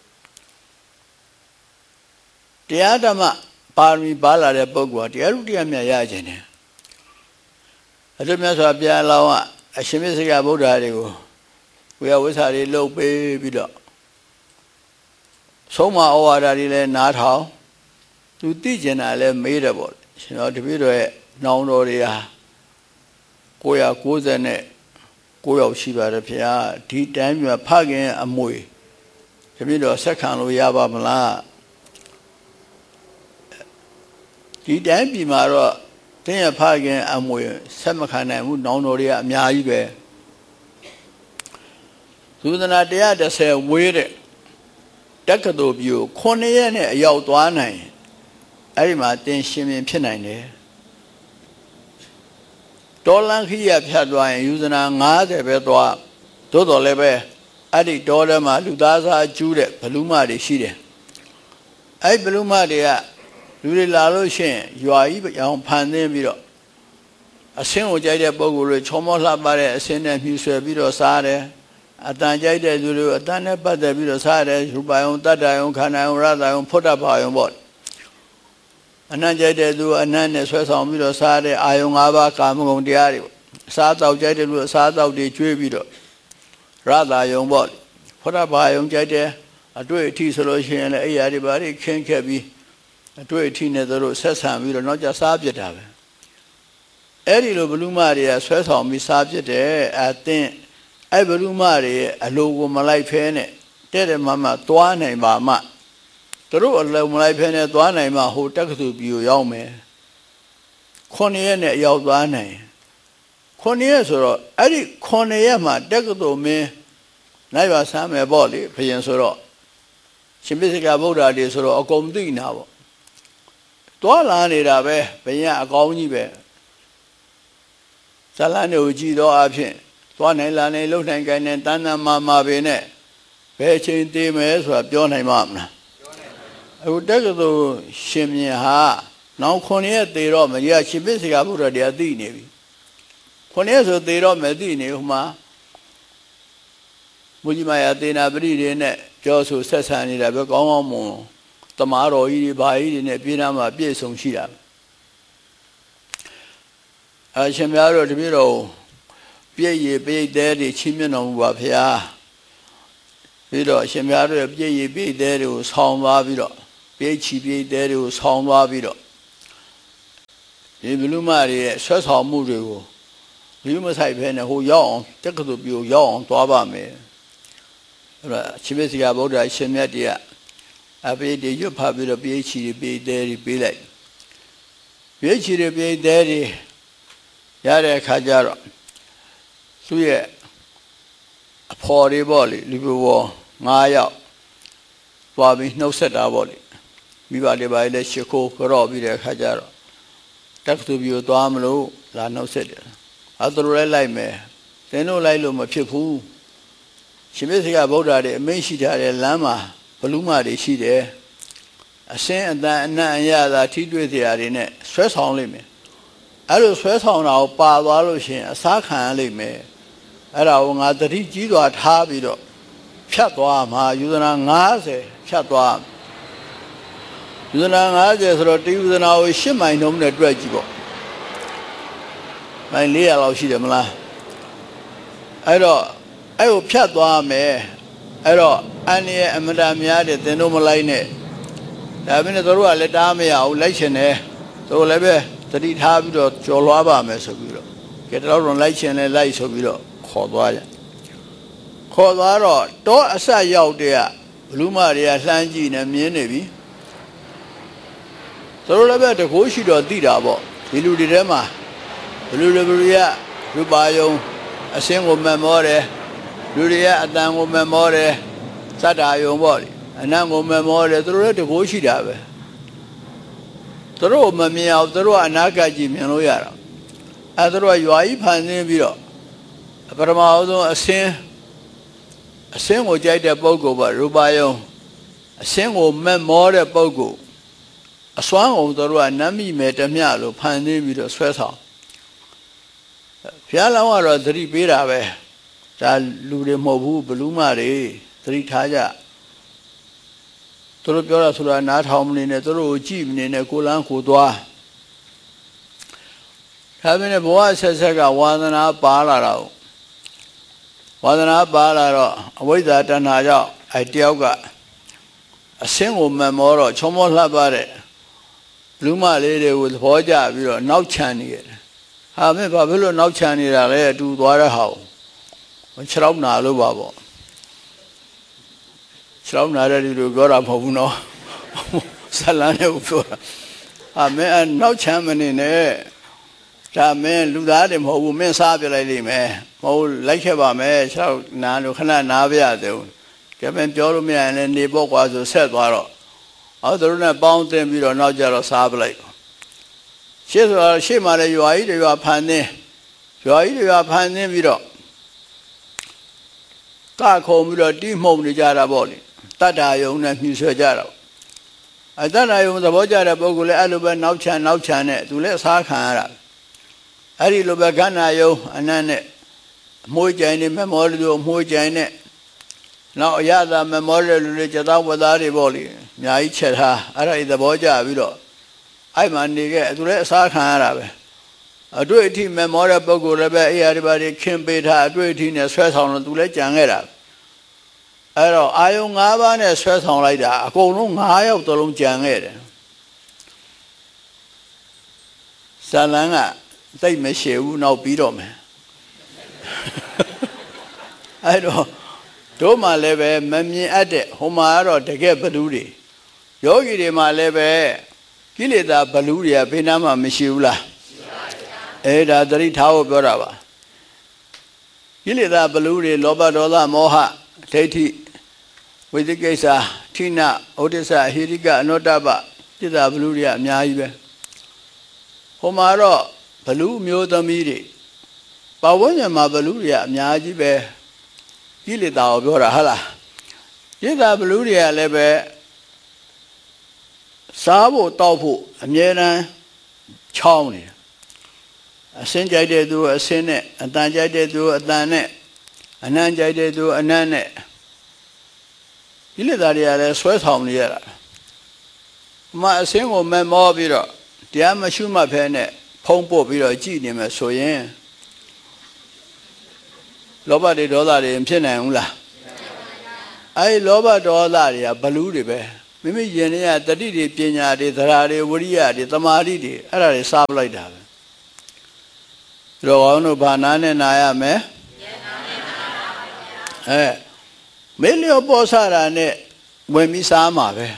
တရားဓမ္မပါရမီပါလာတဲ့ပုဂ္ဂိုလ်ဟာတရားထုတရားမြတ်ရကြတယ်အဲ့လိုမြတ်စွာဘုရားလောင်းကအရှင်မြတ်စိကဗုဒ္ဓတွေကိုဝေယဝိဆာတွေလုပ်ပေးပြီးတော့ဆုံးမဩဝါဒတွေလည်းနားထောင်သူသိကျင်တာလည်းမေးတယ်ပေါ့ရှင်တော်တပည့်တော်ရဲ့နောင်တော်တွေဟာကိုယ်ရကိုးဆယ်နဲ့ကိုးယောက်ရှိပါတယ်ဖေဟာဒီတိုင်းမှာဖခင်အမွေတပည့်တော်ဆက်ခံလို့ရပါမလားဒီတိုင်းပြည်မှာတော့တင်းရဖခင်အမွေဆက်မခံနိုင်ဘူးနောင်တော်တွေကအများကြီးပဲသုဒနာone thirtyဝေးတဲ့တက္ကသိုလ်ပြုခုနှစ်ရက်နဲ့အရောက်သွားနိုင်အဲ့ဒီမှာတင်းရှင်မြင်ဖြစ်နိုင်တယ်တောလန်းခိယဖြတ်သွားရင်ယူဇနာ၅၀ပဲသွားသို့တော်လည်းပဲအဲ့ဒီတောထဲမှာလူသားစားကျူးတဲ့ဘလူးမတွေရှိတယ်အဲ့ဘလူးမတွေကလူတွေလာလို့ရှိရင်ရွာကြီးအောင်ဖန်သင်းပြီးတော့အဆင်းကိုကြိုက်တဲ့ပုံကိုယ်တွေချောမောလှပတဲ့အဆင်းနဲ့မြှူဆွဲပြီးတော့စားတယ်အတန်ကြိုက်တဲ့လူတွေအတန်နဲ့ပတ်သက်ပြီးတော့စားတယ်ရူပယုံတတ္တယုံခန္ဓာယုံရတယုံဖုဒ္ဓဘာယုံပေါ့အနံ့ကြိုက်တဲ့သူအနံ့နဲ့ဆွဲဆောင်ပြီးတော့စားတဲ့အာယုံ၅ပါးကာမဂုဏ်တရားတွေအစားတောက်ကြိုက်တဲ့လူအစားတောက်တွေကျွေးပြီးတော့ရတယုံပေါ့ဖုဒ္ဓဘာယုံကြိုက်တဲ့အတွေ့အထိဆိုလို့ရှိရင်လည်းအဲ့ရာတွေဘာတွေခင်းခဲ့ပြီးအတွေ့အထိနဲ့တို့ဆက်ဆံပြီးတော့နောက်ကျစားပြစ်တာပဲအဲ့ဒီလိုဘလူးမတွေကဆွဲဆောင်ပြီးစားပြစ်တယ်အတင်းအဲ့ဘလူးမတွေရဲ့အလိုကိုမလိုက်ဖဲနဲ့တဲ့တဲ့မမသွားနိုင်ပါမှတို့အလိုမလိုက်ဖဲနဲ့သွားနိုင်မှဟိုတက္ကသိုလ်ပြည်ကိုရောက်မယ်ခုနှစ်ရက်နဲ့ရောက်သွားနိုင်ခုနှစ်ရက်ဆိုတော့အဲ့ဒီခုနှစ်ရက်မှာတက္ကသိုလ်မင်းနိုင်ပါဆမ်းမယ်ပေါ့လေဘုရင်ဆိုတော့ရှင်ပိစိကဗုဒ္ဓတွေဆိုတော့အကုန်သိနာပေါ့သွားလာနေတာပဲဘုရင်အကောင်းကြီးပဲဇလန်တွေကိုကြည်တော့အဖြစ်သွားနိုင်လာနိုင်လှုပ်နိုင်ကိုင်းနိုင်တန်းတန်းမာမာပဲနဲ့ဘယ်ချိန်တည်မယ်ဆိုတာပြောနိုင်မှာမလားအခုတက္ကသိုလ်ရှင်မြင်ဟာနောက်ခုနှစ်ရက်တည်တော့မကြီးရှင်ပိစိကဗုဒ္ဓတွေအသိနေပြီခုနှစ်ရက်ဆိုတည်တော့မသိနေဟိုမှာမူကြီးမယာသေနာပရိတွေနဲ့ပြောဆိုဆက်ဆံနေတာပဲကောင်းကောင်းမွန်တမားတော်ကြီးတွေဘာကြီးတွေနဲ့ပြည်နာမှာပြည့်စုံရှိတာအရှင်များတို့တပည့်တော်ပြည့်ရည်ပြည့်တဲ့တွေချင်းမြတ်တော်မူပါဗျာပြီးတော့အရှင်များတို့ပြည့်ရည်ပြည့်တဲ့တွေကိုဆောင်းသွားပြီးတော့ပြည့်ချီပြည့်တဲ့တွေကိုဆောင်းသွားပြီးတော့ဒီဘလူးမတွေရဲ့ဆွဲဆောင်မှုတွေကိုဘလူးမဆိုင်ဖဲနဲ့ဟိုရောက်အောင်တက္ကသိုလ်ပြည်ရောက်အောင်သွားပါမယ်အဲ့ဒါရှင်မေစီကဗုဒ္ဓရှင်မြတ်တွေကအပိတွေရွတ်ဖတ်ပြီးတော့ပြည့်ချီပြည့်တဲ့တွေပေးလိုက်ပြည့်ချီပြည့်တဲ့တွေရတဲ့အခါကျတော့သူ့ရဲ့အဖော်တွေပေါ့လေလူဘော၅ယောက်သွားပြီးနှုတ်ဆက်တာပေါ့လေမိဘတွေပါလေရှ िख ိုးကြော့ပြီးတဲ့အခါကျတော့တက္ကသိုလ်ပြည်သွားမလို့လာနှုတ်ဆက်တယ်အဲသူတို့လည်းလိုက်မယ်သင်တို့လိုက်လို့မဖြစ်ဘူးရှင်မေစီကဗုဒ္ဓတွေအမင်းရှိထားတဲ့လမ်းမှာဘလူးမတွေရှိတယ်အစင်းအတန်အနံ့အရသာထိတွေ့စရာတွေနဲ့ဆွဲဆောင်လိမ့်မယ်အဲ့လိုဆွဲဆောင်တာကိုပါသွားလို့ရှိရင်အစားခံရလိမ့်မယ်အဲ့ဒါကိုငါတတိကြီးစွာထားပြီးတော့ဖြတ်သွားမှာယူဇနာ၅၀ဖြတ်သွားယူဇနာ၅၀ဆိုတော့တယူဇနာကို၈မိုင်နှုန်းနဲ့တွက်ကြည့်ပေါ့မိုင်၄၀၀လောက်ရှိတယ်မလားအဲ့တော့အဲ့ကိုဖြတ်သွားမယ်အဲ့တော့အန်ရဲ့အမတများတဲ့သင်တို့မလိုက်နဲ့ဒါပေမဲ့တို့ကလည်းတားမရဘူးလိုက်ရှင်တယ်တို့လည်းပဲတတိထားပြီးတော့ကြော်လွှားပါမယ်ဆိုပြီးတော့ကဲတော့တော့လိုက်ရှင်လဲလိုက်ဆိုပြီးတော့ခေါ်သွားကြခေါ်သွားတော့တောအဆက်ရောက်တဲ့ဘလူးမတွေကလှမ်းကြည့်နေမြင်နေပြီတို့လည်းပဲတကိုးရှိတော့သိတာပေါ့ဒီလူတွေထဲမှာဘလူးလူဘလူးရရူပါယုံအစင်းကိုမမောတယ်လူတွေရဲ့အတန်ကိုမမောတယ်စတ္တာယုံပေါ့လေအနံ့ကိုမမောတယ်တို့လည်းတကိုးရှိတာပဲသူတို့မမြင်အောင်သူတို့ကအနာဂတ်ကြီးမြင်လို့ရတာအဲသူတို့ကရွာကြီးဖန်ဆင်းပြီးတော့ပထမဆုံးအစင်းအစင်းကိုကြိုက်တဲ့ပုဂ္ဂိုလ်ပါရူပါယုံအစင်းကိုမမောတဲ့ပုဂ္ဂိုလ်အစွမ်းအောင်သူတို့ကနမ်းမိမယ်တမျှလို့ဖန်ဆင်းပြီးတော့ဆွဲဆောင်ဘုရားလောင်းကတော့သတိပေးတာပဲဒါလူတွေမဟုတ်ဘူးဘလူးမတွေသတိထားကြသူတို့ပြောတာဆိုတာနားထောင်မနေနဲ့သူတို့ကိုကြည့်မနေနဲ့ကိုလန်းကိုသွားဒါပေမဲ့ဘဝဆက်ဆက်ကဝါသနာပါလာတော့ဝါသနာပါလာတော့အဝိဇ္ဇာတဏှာကြောင့်အဲတယောက်ကအစင်းကိုမမောတော့ချုံမောလှပတဲ့လူမလေးတွေကိုသဘောကျပြီးတော့နောက်ချန်နေရတယ်ဟာမင်းဘာဖြစ်လို့နောက်ချန်နေတာလဲအတူသွားတဲ့ဟာကိုခြေထောက်နာလို့ပါပေါ့ခြေထောက်နာတဲ့လူတွေပြောတာမဟုတ်ဘူးနော်ဇလန်းနဲ့ပြောတာဟာမင်းနောက်ချန်မနေနဲ့ဒါမင်းလူသားတွေမဟုတ်ဘူးမင်းစားပြလိုက်လိမ့်မယ်မဟုတ်လိုက်ခဲ့ပါမယ်ခြေထောက်နာလို့ခဏနားပြရသေးဘူးကဲမင်းပြောလို့မရရင်လည်းနေပေါ့ကွာဆိုဆက်သွားတော့အော်သူတို့နဲ့ပေါင်းတင်ပြီးတော့နောက်ကြတော့စားပလိုက်ရှေ့ဆိုတော့ရှေ့မှာလည်းရွာကြီးတွေရွာဖန်နေရွာကြီးတွေကဖန်ဆင်းပြီးတော့ကခုံပြီးတော့တိမှုန်နေကြတာပေါ့လေတတ္တာယုံနဲ့မြှူဆွဲကြတော့အတတ္တာယုံသဘောကျတဲ့ပုဂ္ဂိုလ်လည်းအဲ့လိုပဲနောက်ချန်နောက်ချန်နဲ့သူလည်းအစားခံရတာအဲ့ဒီလိုပဲခန္ဓာယုံအနတ်နဲ့အမွှေးကြိုင်နေမမောလူအမွှေးကြိုင်နဲ့နောက်အရသာမမောရလူတွေကြသားဝသားတွေပေါ့လေအများကြီးချက်ထားအဲ့ဒါဒီသဘောကျပြီးတော့အဲ့မှနေခဲ့သူလည်းအစားခံရတာပဲအတွေ့အထိမမောတဲ့ပုဂ္ဂိုလ်လည်းပဲအေးရဒီပါတွေခင်းပေးထားအတွေ့အထိနဲ့ဆွဲဆောင်လို့သူလည်းကြံခဲ့တာအဲ့တော့အာယုံ၅ပါးနဲ့ဆွဲဆောင်လိုက်တာအကုန်လုံး၅ယောက်တလုံးကြံခဲ့တယ်ဇာလန်းကသိပ်မရှိဘူးနောက်ပြီးတော့မယ်အဲ့တော့တို့မှလည်းပဲမမြင်အပ်တဲ့ဟိုမှာကတော့တကယ်ဘလူးတွေယောဂီတွေမှလည်းပဲကိလေသာဘလူးတွေကဘယ်နာမှမရှိဘူးလားအဲ့ဒါသတိထားဖို့ပြောတာပါကိလေသာဘလူးတွေလောဘဒေါသမောဟဒိဋ္ဌိဝိသိကိစ္စဌိနဩဒိစ္စဟိရိကအနောတ္တပจิตတာဘလူးတွေကအများကြီးပဲဟိုမှာတော့ဘလူးမျိုးသမီးတွေပဝန်းကျင်မှာဘလူးတွေကအများကြီးပဲကိလေသာကိုပြောတာဟုတ်လားจิตတာဘလူးတွေကလည်းပဲစားဖို့တောက်ဖို့အမြဲတမ်းချောင်းနေတယ်အစင်းကြိုက်တဲ့သူအစင်းနဲ့အတန်ကြိုက်တဲ့သူအတန်နဲ့အနံ့ကြိုက်တဲ့သူအနံ့နဲ့ကိလေသာတွေကလည်းဆွဲဆောင်နေရတာအမှအစင်းကိုမမောပြီးတော့တရားမရှိမှဖဲနဲ့ဖုံးပို့ပြီးတော့ကြည်နေမယ်ဆိုရင်လောဘတွေဒေါသတွေဖြစ်နိုင်ဘူးလားအဲဒီလောဘဒေါသတွေကဘလူးတွေပဲမိမိယင်နေရတတိတွေပညာတွေသရာတွေဝိရိယတွေသမာဓိတွေအဲ့ဒါတွေစားပလိုက်တာပဲတို့ကောင်းတို့ဘာနာနဲ့နာရမယ်အဲမင်းလျောပေါ်စားတာနဲ့ဝင်ပြီးစားမှာပဲ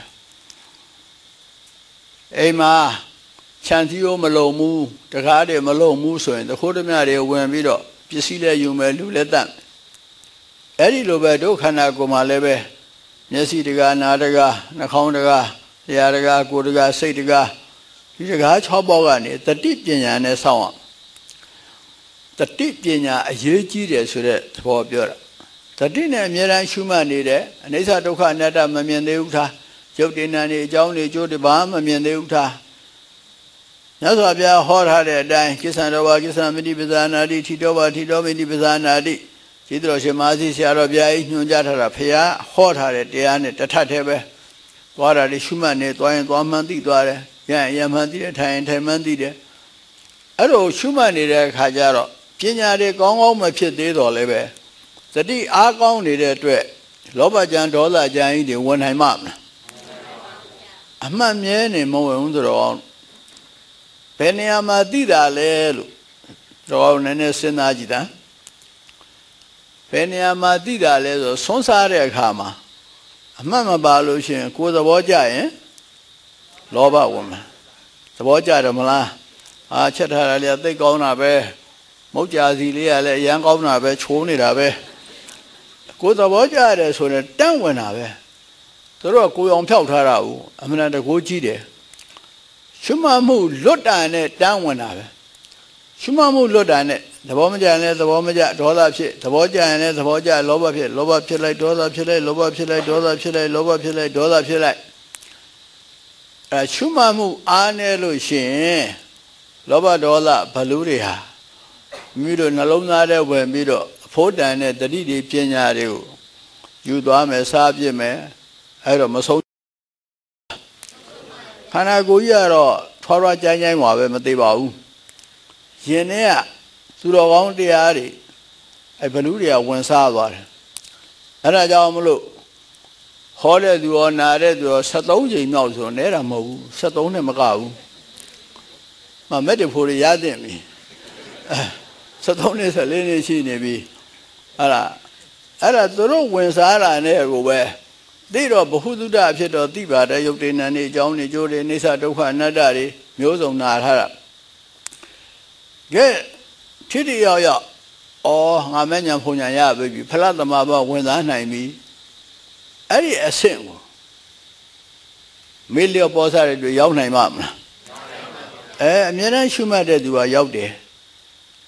အိမ်မှာခြံစည်းရိုးမလုံဘူးတကားတွေမလုံဘူးဆိုရင်တခိုးဓမြတွေဝင်ပြီးတော့ပစ္စည်းလည်းယူမယ်လူလည်းတတ်အဲ့ဒီလိုပဲဒုက္ခနာကိုမှလည်းပဲမျက်စိတကားနာတကားနှာခေါင်းတကားလျှာတကားကိုယ်တကားစိတ်တကားဒီတကား၆ပေါက်ကနေတတိပညာနဲ့စောင့်အောင်တတိပညာအရေးကြီးတယ်ဆိုတဲ့သဘောပြောတာတတိနဲ့အမြဲတမ်းရှုမှတ်နေတယ်အနိစ္စဒုက္ခအနတ္တမမြင်သေးဘူးထားရုပ်တည်နာနေအကြောင်းတွေအကျိုးတွေဘာမှမမြင်သေးဘူးထားမြတ်စွာဘုရားဟောထားတဲ့အတိုင်းကိစ္ဆံတော်ဘာကိစ္ဆံမိတိပဇာနာတိထိတော်ဘာထိတော်မိတိပဇာနာတိဒီတော်ရှင်မဟာစီဆရာတော်ဘုရားကြီးညွှန်ကြားထားတာဘုရားဟောထားတဲ့တရားနဲ့တထပ်သေးပဲသွားတာလေးရှုမှတ်နေသွားရင်သွားမှန်းသိသွားတယ်ရရင်ရမှန်းသိတယ်ထိုင်ရင်ထိုင်မှန်းသိတယ်အဲ့လိုရှုမှတ်နေတဲ့အခါကျတော့ပညာတွေကောင်းကောင်းမဖြစ်သေးတော့လည်းပဲသတိအားကောင်းနေတဲ့အတွက်လောဘကြံဒေါသကြံကြီးတွေဝင်နိုင်မှာမလားအမှတ်မြဲနေမဝင်ဘူးဆိုတော့ဘယ်နေရာမှာသိတာလဲလို့တော့နည်းနည်းစဉ်းစားကြည့်တာဘယ်နေရာမှာသိတာလဲဆိုဆွန်းစားတဲ့အခါမှာအမှတ်မပါလို့ရှိရင်ကိုယ်သဘောကျရင်လောဘဝင်မှာသဘောကျတယ်မလားအာချက်ထားတာလေသိကောင်းတာပဲမုတ်ကြာစီလေးကလည်းအရန်ကောင်းတာပဲချိုးနေတာပဲကိုယ်သဘောကျတယ်ဆိုရင်တန့်ဝင်တာပဲသူတို့ကကိုယ်အောင်ဖြောက်ထားတာဘူးအမှန်တကူကြည့်တယ်ရှုမှတ်မှုလွတ်တာနဲ့တန်းဝင်တာပဲရှုမှတ်မှုလွတ်တာနဲ့သဘောမကျရင်လည်းသဘောမကျဒေါသဖြစ်သဘောကျရင်လည်းသဘောကျလောဘဖြစ်လောဘဖြစ်လိုက်ဒေါသဖြစ်လိုက်လောဘဖြစ်လိုက်ဒေါသဖြစ်လိုက်လောဘဖြစ်လိုက်ဒေါသဖြစ်လိုက်အဲရှုမှတ်မှုအားနည်းလို့ရှိရင်လောဘဒေါသဘလူးတွေဟာမိတို့နှလုံးသားထဲဝင်ပြီးတော့အဖို့တန်တဲ့တတိတွေပညာတွေကိုယူသွားမယ်စားပြစ်မယ်အဲ့တော့မဆုံးခန္ဓာကိုယ်ကြီးကတော့ထွားထွားကြိုင်းကြိုင်းမှာပဲမသိပါဘူးယင်ထဲကသူတော်ကောင်းတရားတွေအဲဘလူးတွေကဝင်စားသွားတယ်အဲ့ဒါကြောင့်မလို့ဟောတဲ့သူရောနာတဲ့သူရောဆယ်သုံးချိန်မြောက်ဆိုနဲတာမဟုတ်ဘူးဆယ်သုံးနဲ့မကဘူးမမက်တဖို့ရရတဲ့ပြီအဲဆယ်သုံးနဲ့ဆယ်လေးနဲ့ရှိနေပြီအဲ့ဒါအဲ့ဒါသူတို့ဝင်စားတာနဲ့ကိုပဲသိတော့ဘ ഹു တုဒ္ဒအဖြစ်တော့သိပါတယ်ယုတ်တေနံနေအကြောင်းနေကျိုးတွေအိဋ္ဌဒုက္ခအနတ္တတွေမျိုးစုံနာထားတာကဲထိတိရောက်ရောက်ဩငါမဲ့ညာဖုန်ညာရပြီဖလားသမဘာဝင်စားနိုင်ပြီအဲ့ဒီအဆင့်ကိုမေလျော့ပေါ်စားတဲ့တွေရောက်နိုင်မှာမလားအဲအမြဲတမ်းရှုမှတ်တဲ့သူကရောက်တယ်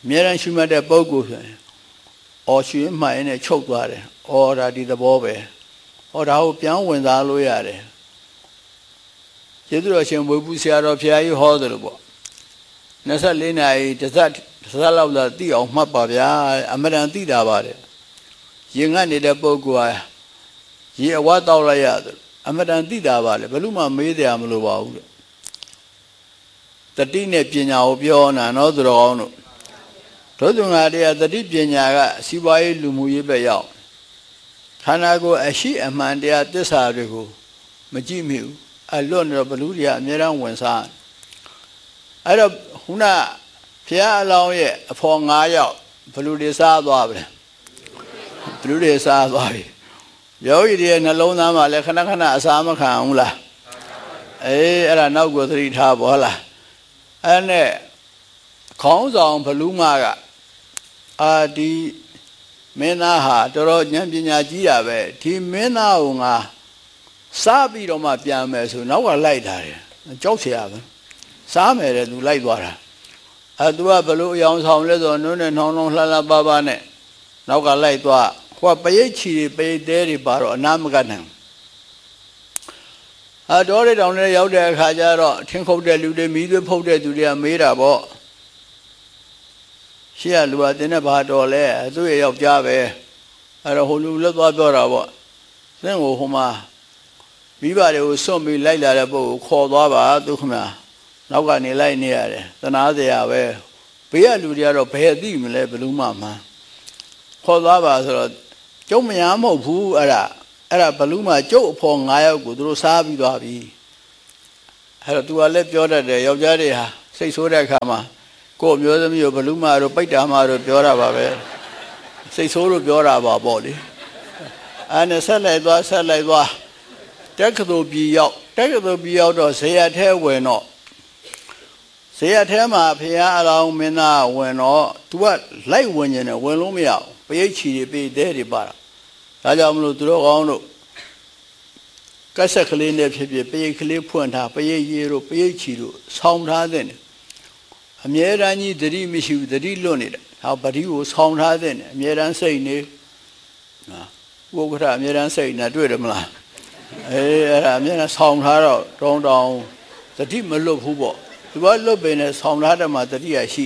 မြဲတမ်းရှုမှတ်တဲ့ပုဂ္ဂိုလ်ဆိုရင်အော်ရှင်မှန်နဲ့ချုပ်သွားတယ်အော်ဒါဒီသဘောပဲဟောဒါကိုပြောင်းဝင်စားလို့ရတယ်ကျေးဇူးတော်ရှင်ဝေဘူးဆရာတော်ဖျားကြီးဟောတယ်လို့ပေါ့24နာရီတစ်စက်တစ်စက်လောက်လာသိအောင်မှတ်ပါဗျာအမှန်တန်သိတာပါတယ်ရင်ငတ်နေတဲ့ပုဂ္ဂိုလ်ဟာရေအဝတ်တောက်လိုက်ရတယ်အမှန်တန်သိတာပါလေဘယ်လို့မှမေးတယ်မလို့ပါဘူးတဲ့တတိနဲ့ပညာကိုပြောနာနော်သူတော်ကောင်းတို့တို့သူငါတရားတတိပညာကစီးပွားရေးလူမှုရေးပဲရောက်ခန္ဓာကိုယ်အရှိအမှန်တရားသစ္စာတွေကိုမကြည့်မိဘူးအလွတ်နေတော့ဘလူတွေကအများအားဝင်စားအဲ့တော့ခုနဘုရားအလောင်းရဲ့အဖော်၅ယောက်ဘလူတွေစားသွားပြီဘလူတွေစားသွားပြီယောဂီတွေရဲ့နှလုံးသားမှာလည်းခဏခဏအစာမခံဘူးလားအေးအဲ့ဒါနောက်ကိုသတိထားပါလားအဲ့နဲ့ခေါင်းဆောင်ဘလူမကအာဒီမင်းသားဟာတော်တော်ဉာဏ်ပညာကြီးတာပဲဒီမင်းသားကိုငါစားပြီးတော့မှပြန်မယ်ဆိုနောက်ကလိုက်တာတယ်ကြောက်เสียရပဲစားမယ်တဲ့သူလိုက်သွားတာအဲသူကဘလို့အယောင်ဆောင်လဲဆိုနုံးနဲ့နှောင်းနှောင်းလှလှပါပါနဲ့နောက်ကလိုက်သွားဟိုကပရိတ်ချီတွေပရိတ်သေးတွေပါတော့အနာမကနိုင်အဲတော်တဲ့တောင်ထဲရောက်တဲ့အခါကျတော့ထင်းခုတ်တဲ့လူတွေမီးသွေးဖုတ်တဲ့သူတွေကမေးတာပေါ့ရှေ့ကလူကတင်းနဲ့ဘာတော်လဲသူ့ရဲ့ယောက်ျားပဲအဲ့တော့ဟိုလူလက်သွားပြောတာပေါ့သင်ကိုဟိုမှာမိဘတွေကိုစွန့်ပြီးလိုက်လာတဲ့ပုဂ္ဂိုလ်ခေါ်သွားပါသူခမနောက်ကနေလိုက်နေရတယ်သနာစရာပဲဘေးကလူတွေကတော့ဘယ်သိမလဲဘလူးမှမှခေါ်သွားပါဆိုတော့ကျုံမရမဟုတ်ဘူးအဲ့ဒါအဲ့ဒါဘလူးမှကျုပ်အဖော်၅ယောက်ကိုသူတို့စားပြီးသွားပြီအဲ့တော့သူကလည်းပြောတတ်တယ်ယောက်ျားတွေဟာစိတ်ဆိုးတဲ့အခါမှာကို့မျိုးသမီးကိုဘလူးမတို့ပိတ်တာမတို့ပြောတာပါပဲစိတ်ဆိုးလို့ပြောတာပါပေါ့လေအဲ့နဲ့ဆက်လိုက်သွားဆက်လိုက်သွားတက္ကသိုလ်ပြည်ရောက်တက္ကသိုလ်ပြည်ရောက်တော့ဇေယျထဲဝင်တော့ဇေယျထဲမှာဖရာအလောင်းမင်းသားဝင်တော့ तू ကလိုက်ဝင်နေတယ်ဝင်လို့မရဘူးပရိတ်ချီတွေပေတဲ့တွေပါတာဒါကြောင့်မလို့သူတို့ကောင်းတို့ကက်ဆက်ကလေးနဲ့ဖြစ်ဖြစ်ပရိတ်ကလေးဖွင့်ထားပရိတ်ရေတို့ပရိတ်ချီတို့ဆောင်းထားတဲ့အမြဲတမ်းကြီးတတိမရှိဘူးတတိလွတ်နေတယ်ဟောပတိကိုဆောင်းထားတဲ့အမြဲတမ်းစိတ်နေဟာဥက္ကဋ္ဌအမြဲတမ်းစိတ်နဲ့တွေ့တယ်မလားအေးအဲ့ဒါအမြဲတမ်းဆောင်းထားတော့တောင်းတောင်းတတိမလွတ်ဘူးပေါ့သူကလွတ်ပင်နဲ့ဆောင်းထားတယ်မှာတတိရရှိ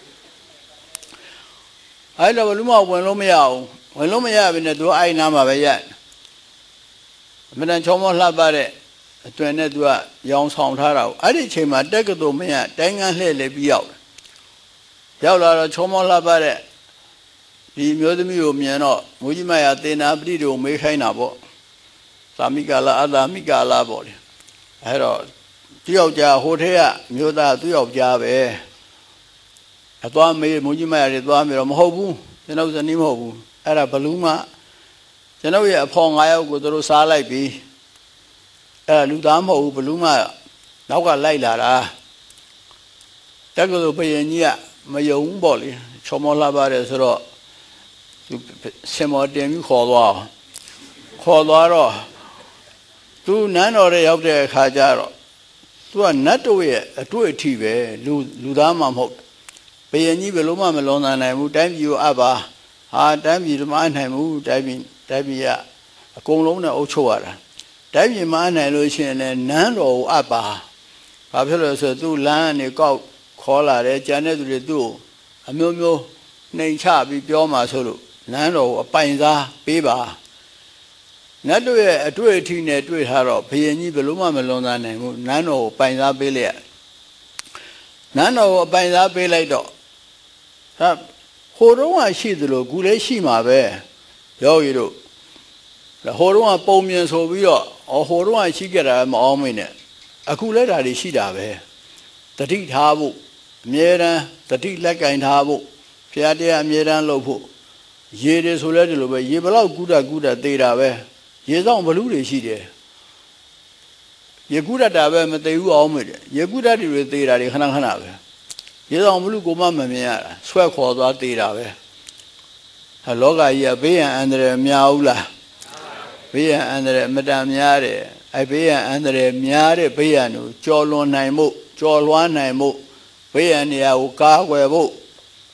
အဲ့တော့ဘလူးမဝင်လို့မရအောင်ဝင်လို့မရပြီနဲ့သူအဲ့နားမှာပဲရက်အမှန်တန်ချောမောလှပတဲ့အတွင်နဲ့သူကရောင်ဆောင်ထားတာကိုအဲ့ဒီအချိန်မှာတက်ကတော်မင်းကတိုင်းငန်းလှည့်လေပြီးရောက်ရောက်လာတော့ချောမောလှပတဲ့ဒီမျိုးသမီးကိုမြင်တော့မူကြီးမရသေနာပတိတို့မေးခိုင်းတာပေါ့သာမိကာလအသာမိကာလပေါ့လေအဲ့တော့သူယောက်ျားဟိုထဲကမျိုးသားသူယောက်ျားပဲအသွားမေးမူကြီးမရတွေသွားမေးတော့မဟုတ်ဘူးကျွန်တော်ဇနီးမဟုတ်ဘူးအဲ့ဒါဘလူးမကျွန်တော်ရဲ့အဖော်၅ယောက်ကိုသူတို့စားလိုက်ပြီးအဲ့လူသားမဟုတ်ဘူးဘလူးမနောက်ကလိုက်လာတာတက်ကလို့ဘယင်ကြီးကမယုံဘူးပေါ့လေချောမောလှပါတယ်ဆိုတော့သူစင်မောတင်ပြီးခေါ်သွားခေါ်သွားတော့သူနန်းတော်ရဲ့ရောက်တဲ့အခါကျတော့သူကနတ်တို့ရဲ့အတွေ့အထိပဲလူလူသားမှမဟုတ်ဘယင်ကြီးဘယ်လို့မှမလွန်နိုင်ဘူးတိုင်းပြည်ကိုအပ်ပါဟာတိုင်းပြည်မအနိုင်ဘူးတိုင်းပြည်တိုင်းပြည်ကအကုန်လုံးနဲ့အုပ်ချုပ်ရတာတိုင်းပြည်မအနိုင်လို့ရှိရင်လည်းနန်းတော်ကိုအပ်ပါဘာဖြစ်လို့ဆိုသူလမ်းကနေကောက်ခေါ်လာတယ်ကျန်တဲ့သူတွေသူ့ကိုအမျိုးမျိုးနှိမ်ချပြီးပြောမှဆိုလို့နန်းတော်ကိုအပိုင်စားပေးပါနတ်တို့ရဲ့အတွေ့အထိနဲ့တွေ့ထားတော့ဘုရင်ကြီးဘယ်လို့မှမလွန်သားနိုင်ဘူးနန်းတော်ကိုပိုင်စားပေးလိုက်ရနန်းတော်ကိုအပိုင်စားပေးလိုက်တော့ဟာဟိုတုန်းကရှိသလိုခုလည်းရှိမှာပဲယောဂီတို့ဟိုတုန်းကပုံမြင်ဆိုပြီးတော့အော်ဟိုတုန်းကရှိကြတာမအောင်မင်းနဲ့အခုလည်းဒါတွေရှိတာပဲတတိထားဖို့အမြဲတမ်းတတိလက်ကင်ထားဖို့ဖျားတရားအမြဲတမ်းလုပ်ဖို့ရေတွေဆိုလဲဒီလိုပဲရေဘလောက်ကုဒကုဒသေးတာပဲရေဆောင်ဘလူးတွေရှိတယ်ရေကုဒတာပဲမသေးဘူးအောင်မင်းရေကုဒတွေသေးတာတွေခဏခဏပဲရေဆောင်ဘလူးကိုမှမမြင်ရတာဆွဲခေါ်သွားသေးတာပဲဟာလောကကြီးကဘေးရန်အန္တရာယ်များဘူးလားဘေးရန်အန္တရာယ်အမတန်များတယ်အဲဘေးရန်အန္တရာယ်များတဲ့ဘေးရန်ကိုကြော်လွန်နိုင်မှုကြော်လွှမ်းနိုင်မှုဘေးရန်နေရာကိုကာကွယ်ဖို့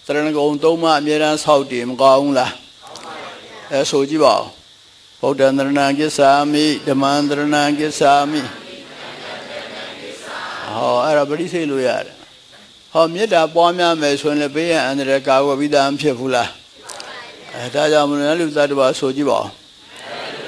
သရဏဂုံသုံးပါးအမြဲတမ်းဆောက်တည်မကောင်းဘူးလားအဲဆိုကြည့်ပါဦးဗုဒ္ဓံသရဏံကိစ္ဆာမိဓမ္မံသရဏံကိစ္ဆာမိဟောအဲ့ဒါပရိစိတ်လို့ရတယ်ဟောမေတ္တာပွားများမယ်ဆိုရင်လည်းဘေးရန်အန္တရာယ်ကာကွယ်ပြီးသားမဖြစ်ဘူးလားအဲဒါကြောင့်မလို့လူသတ္တဝါဆိုကြည့်ပါဦး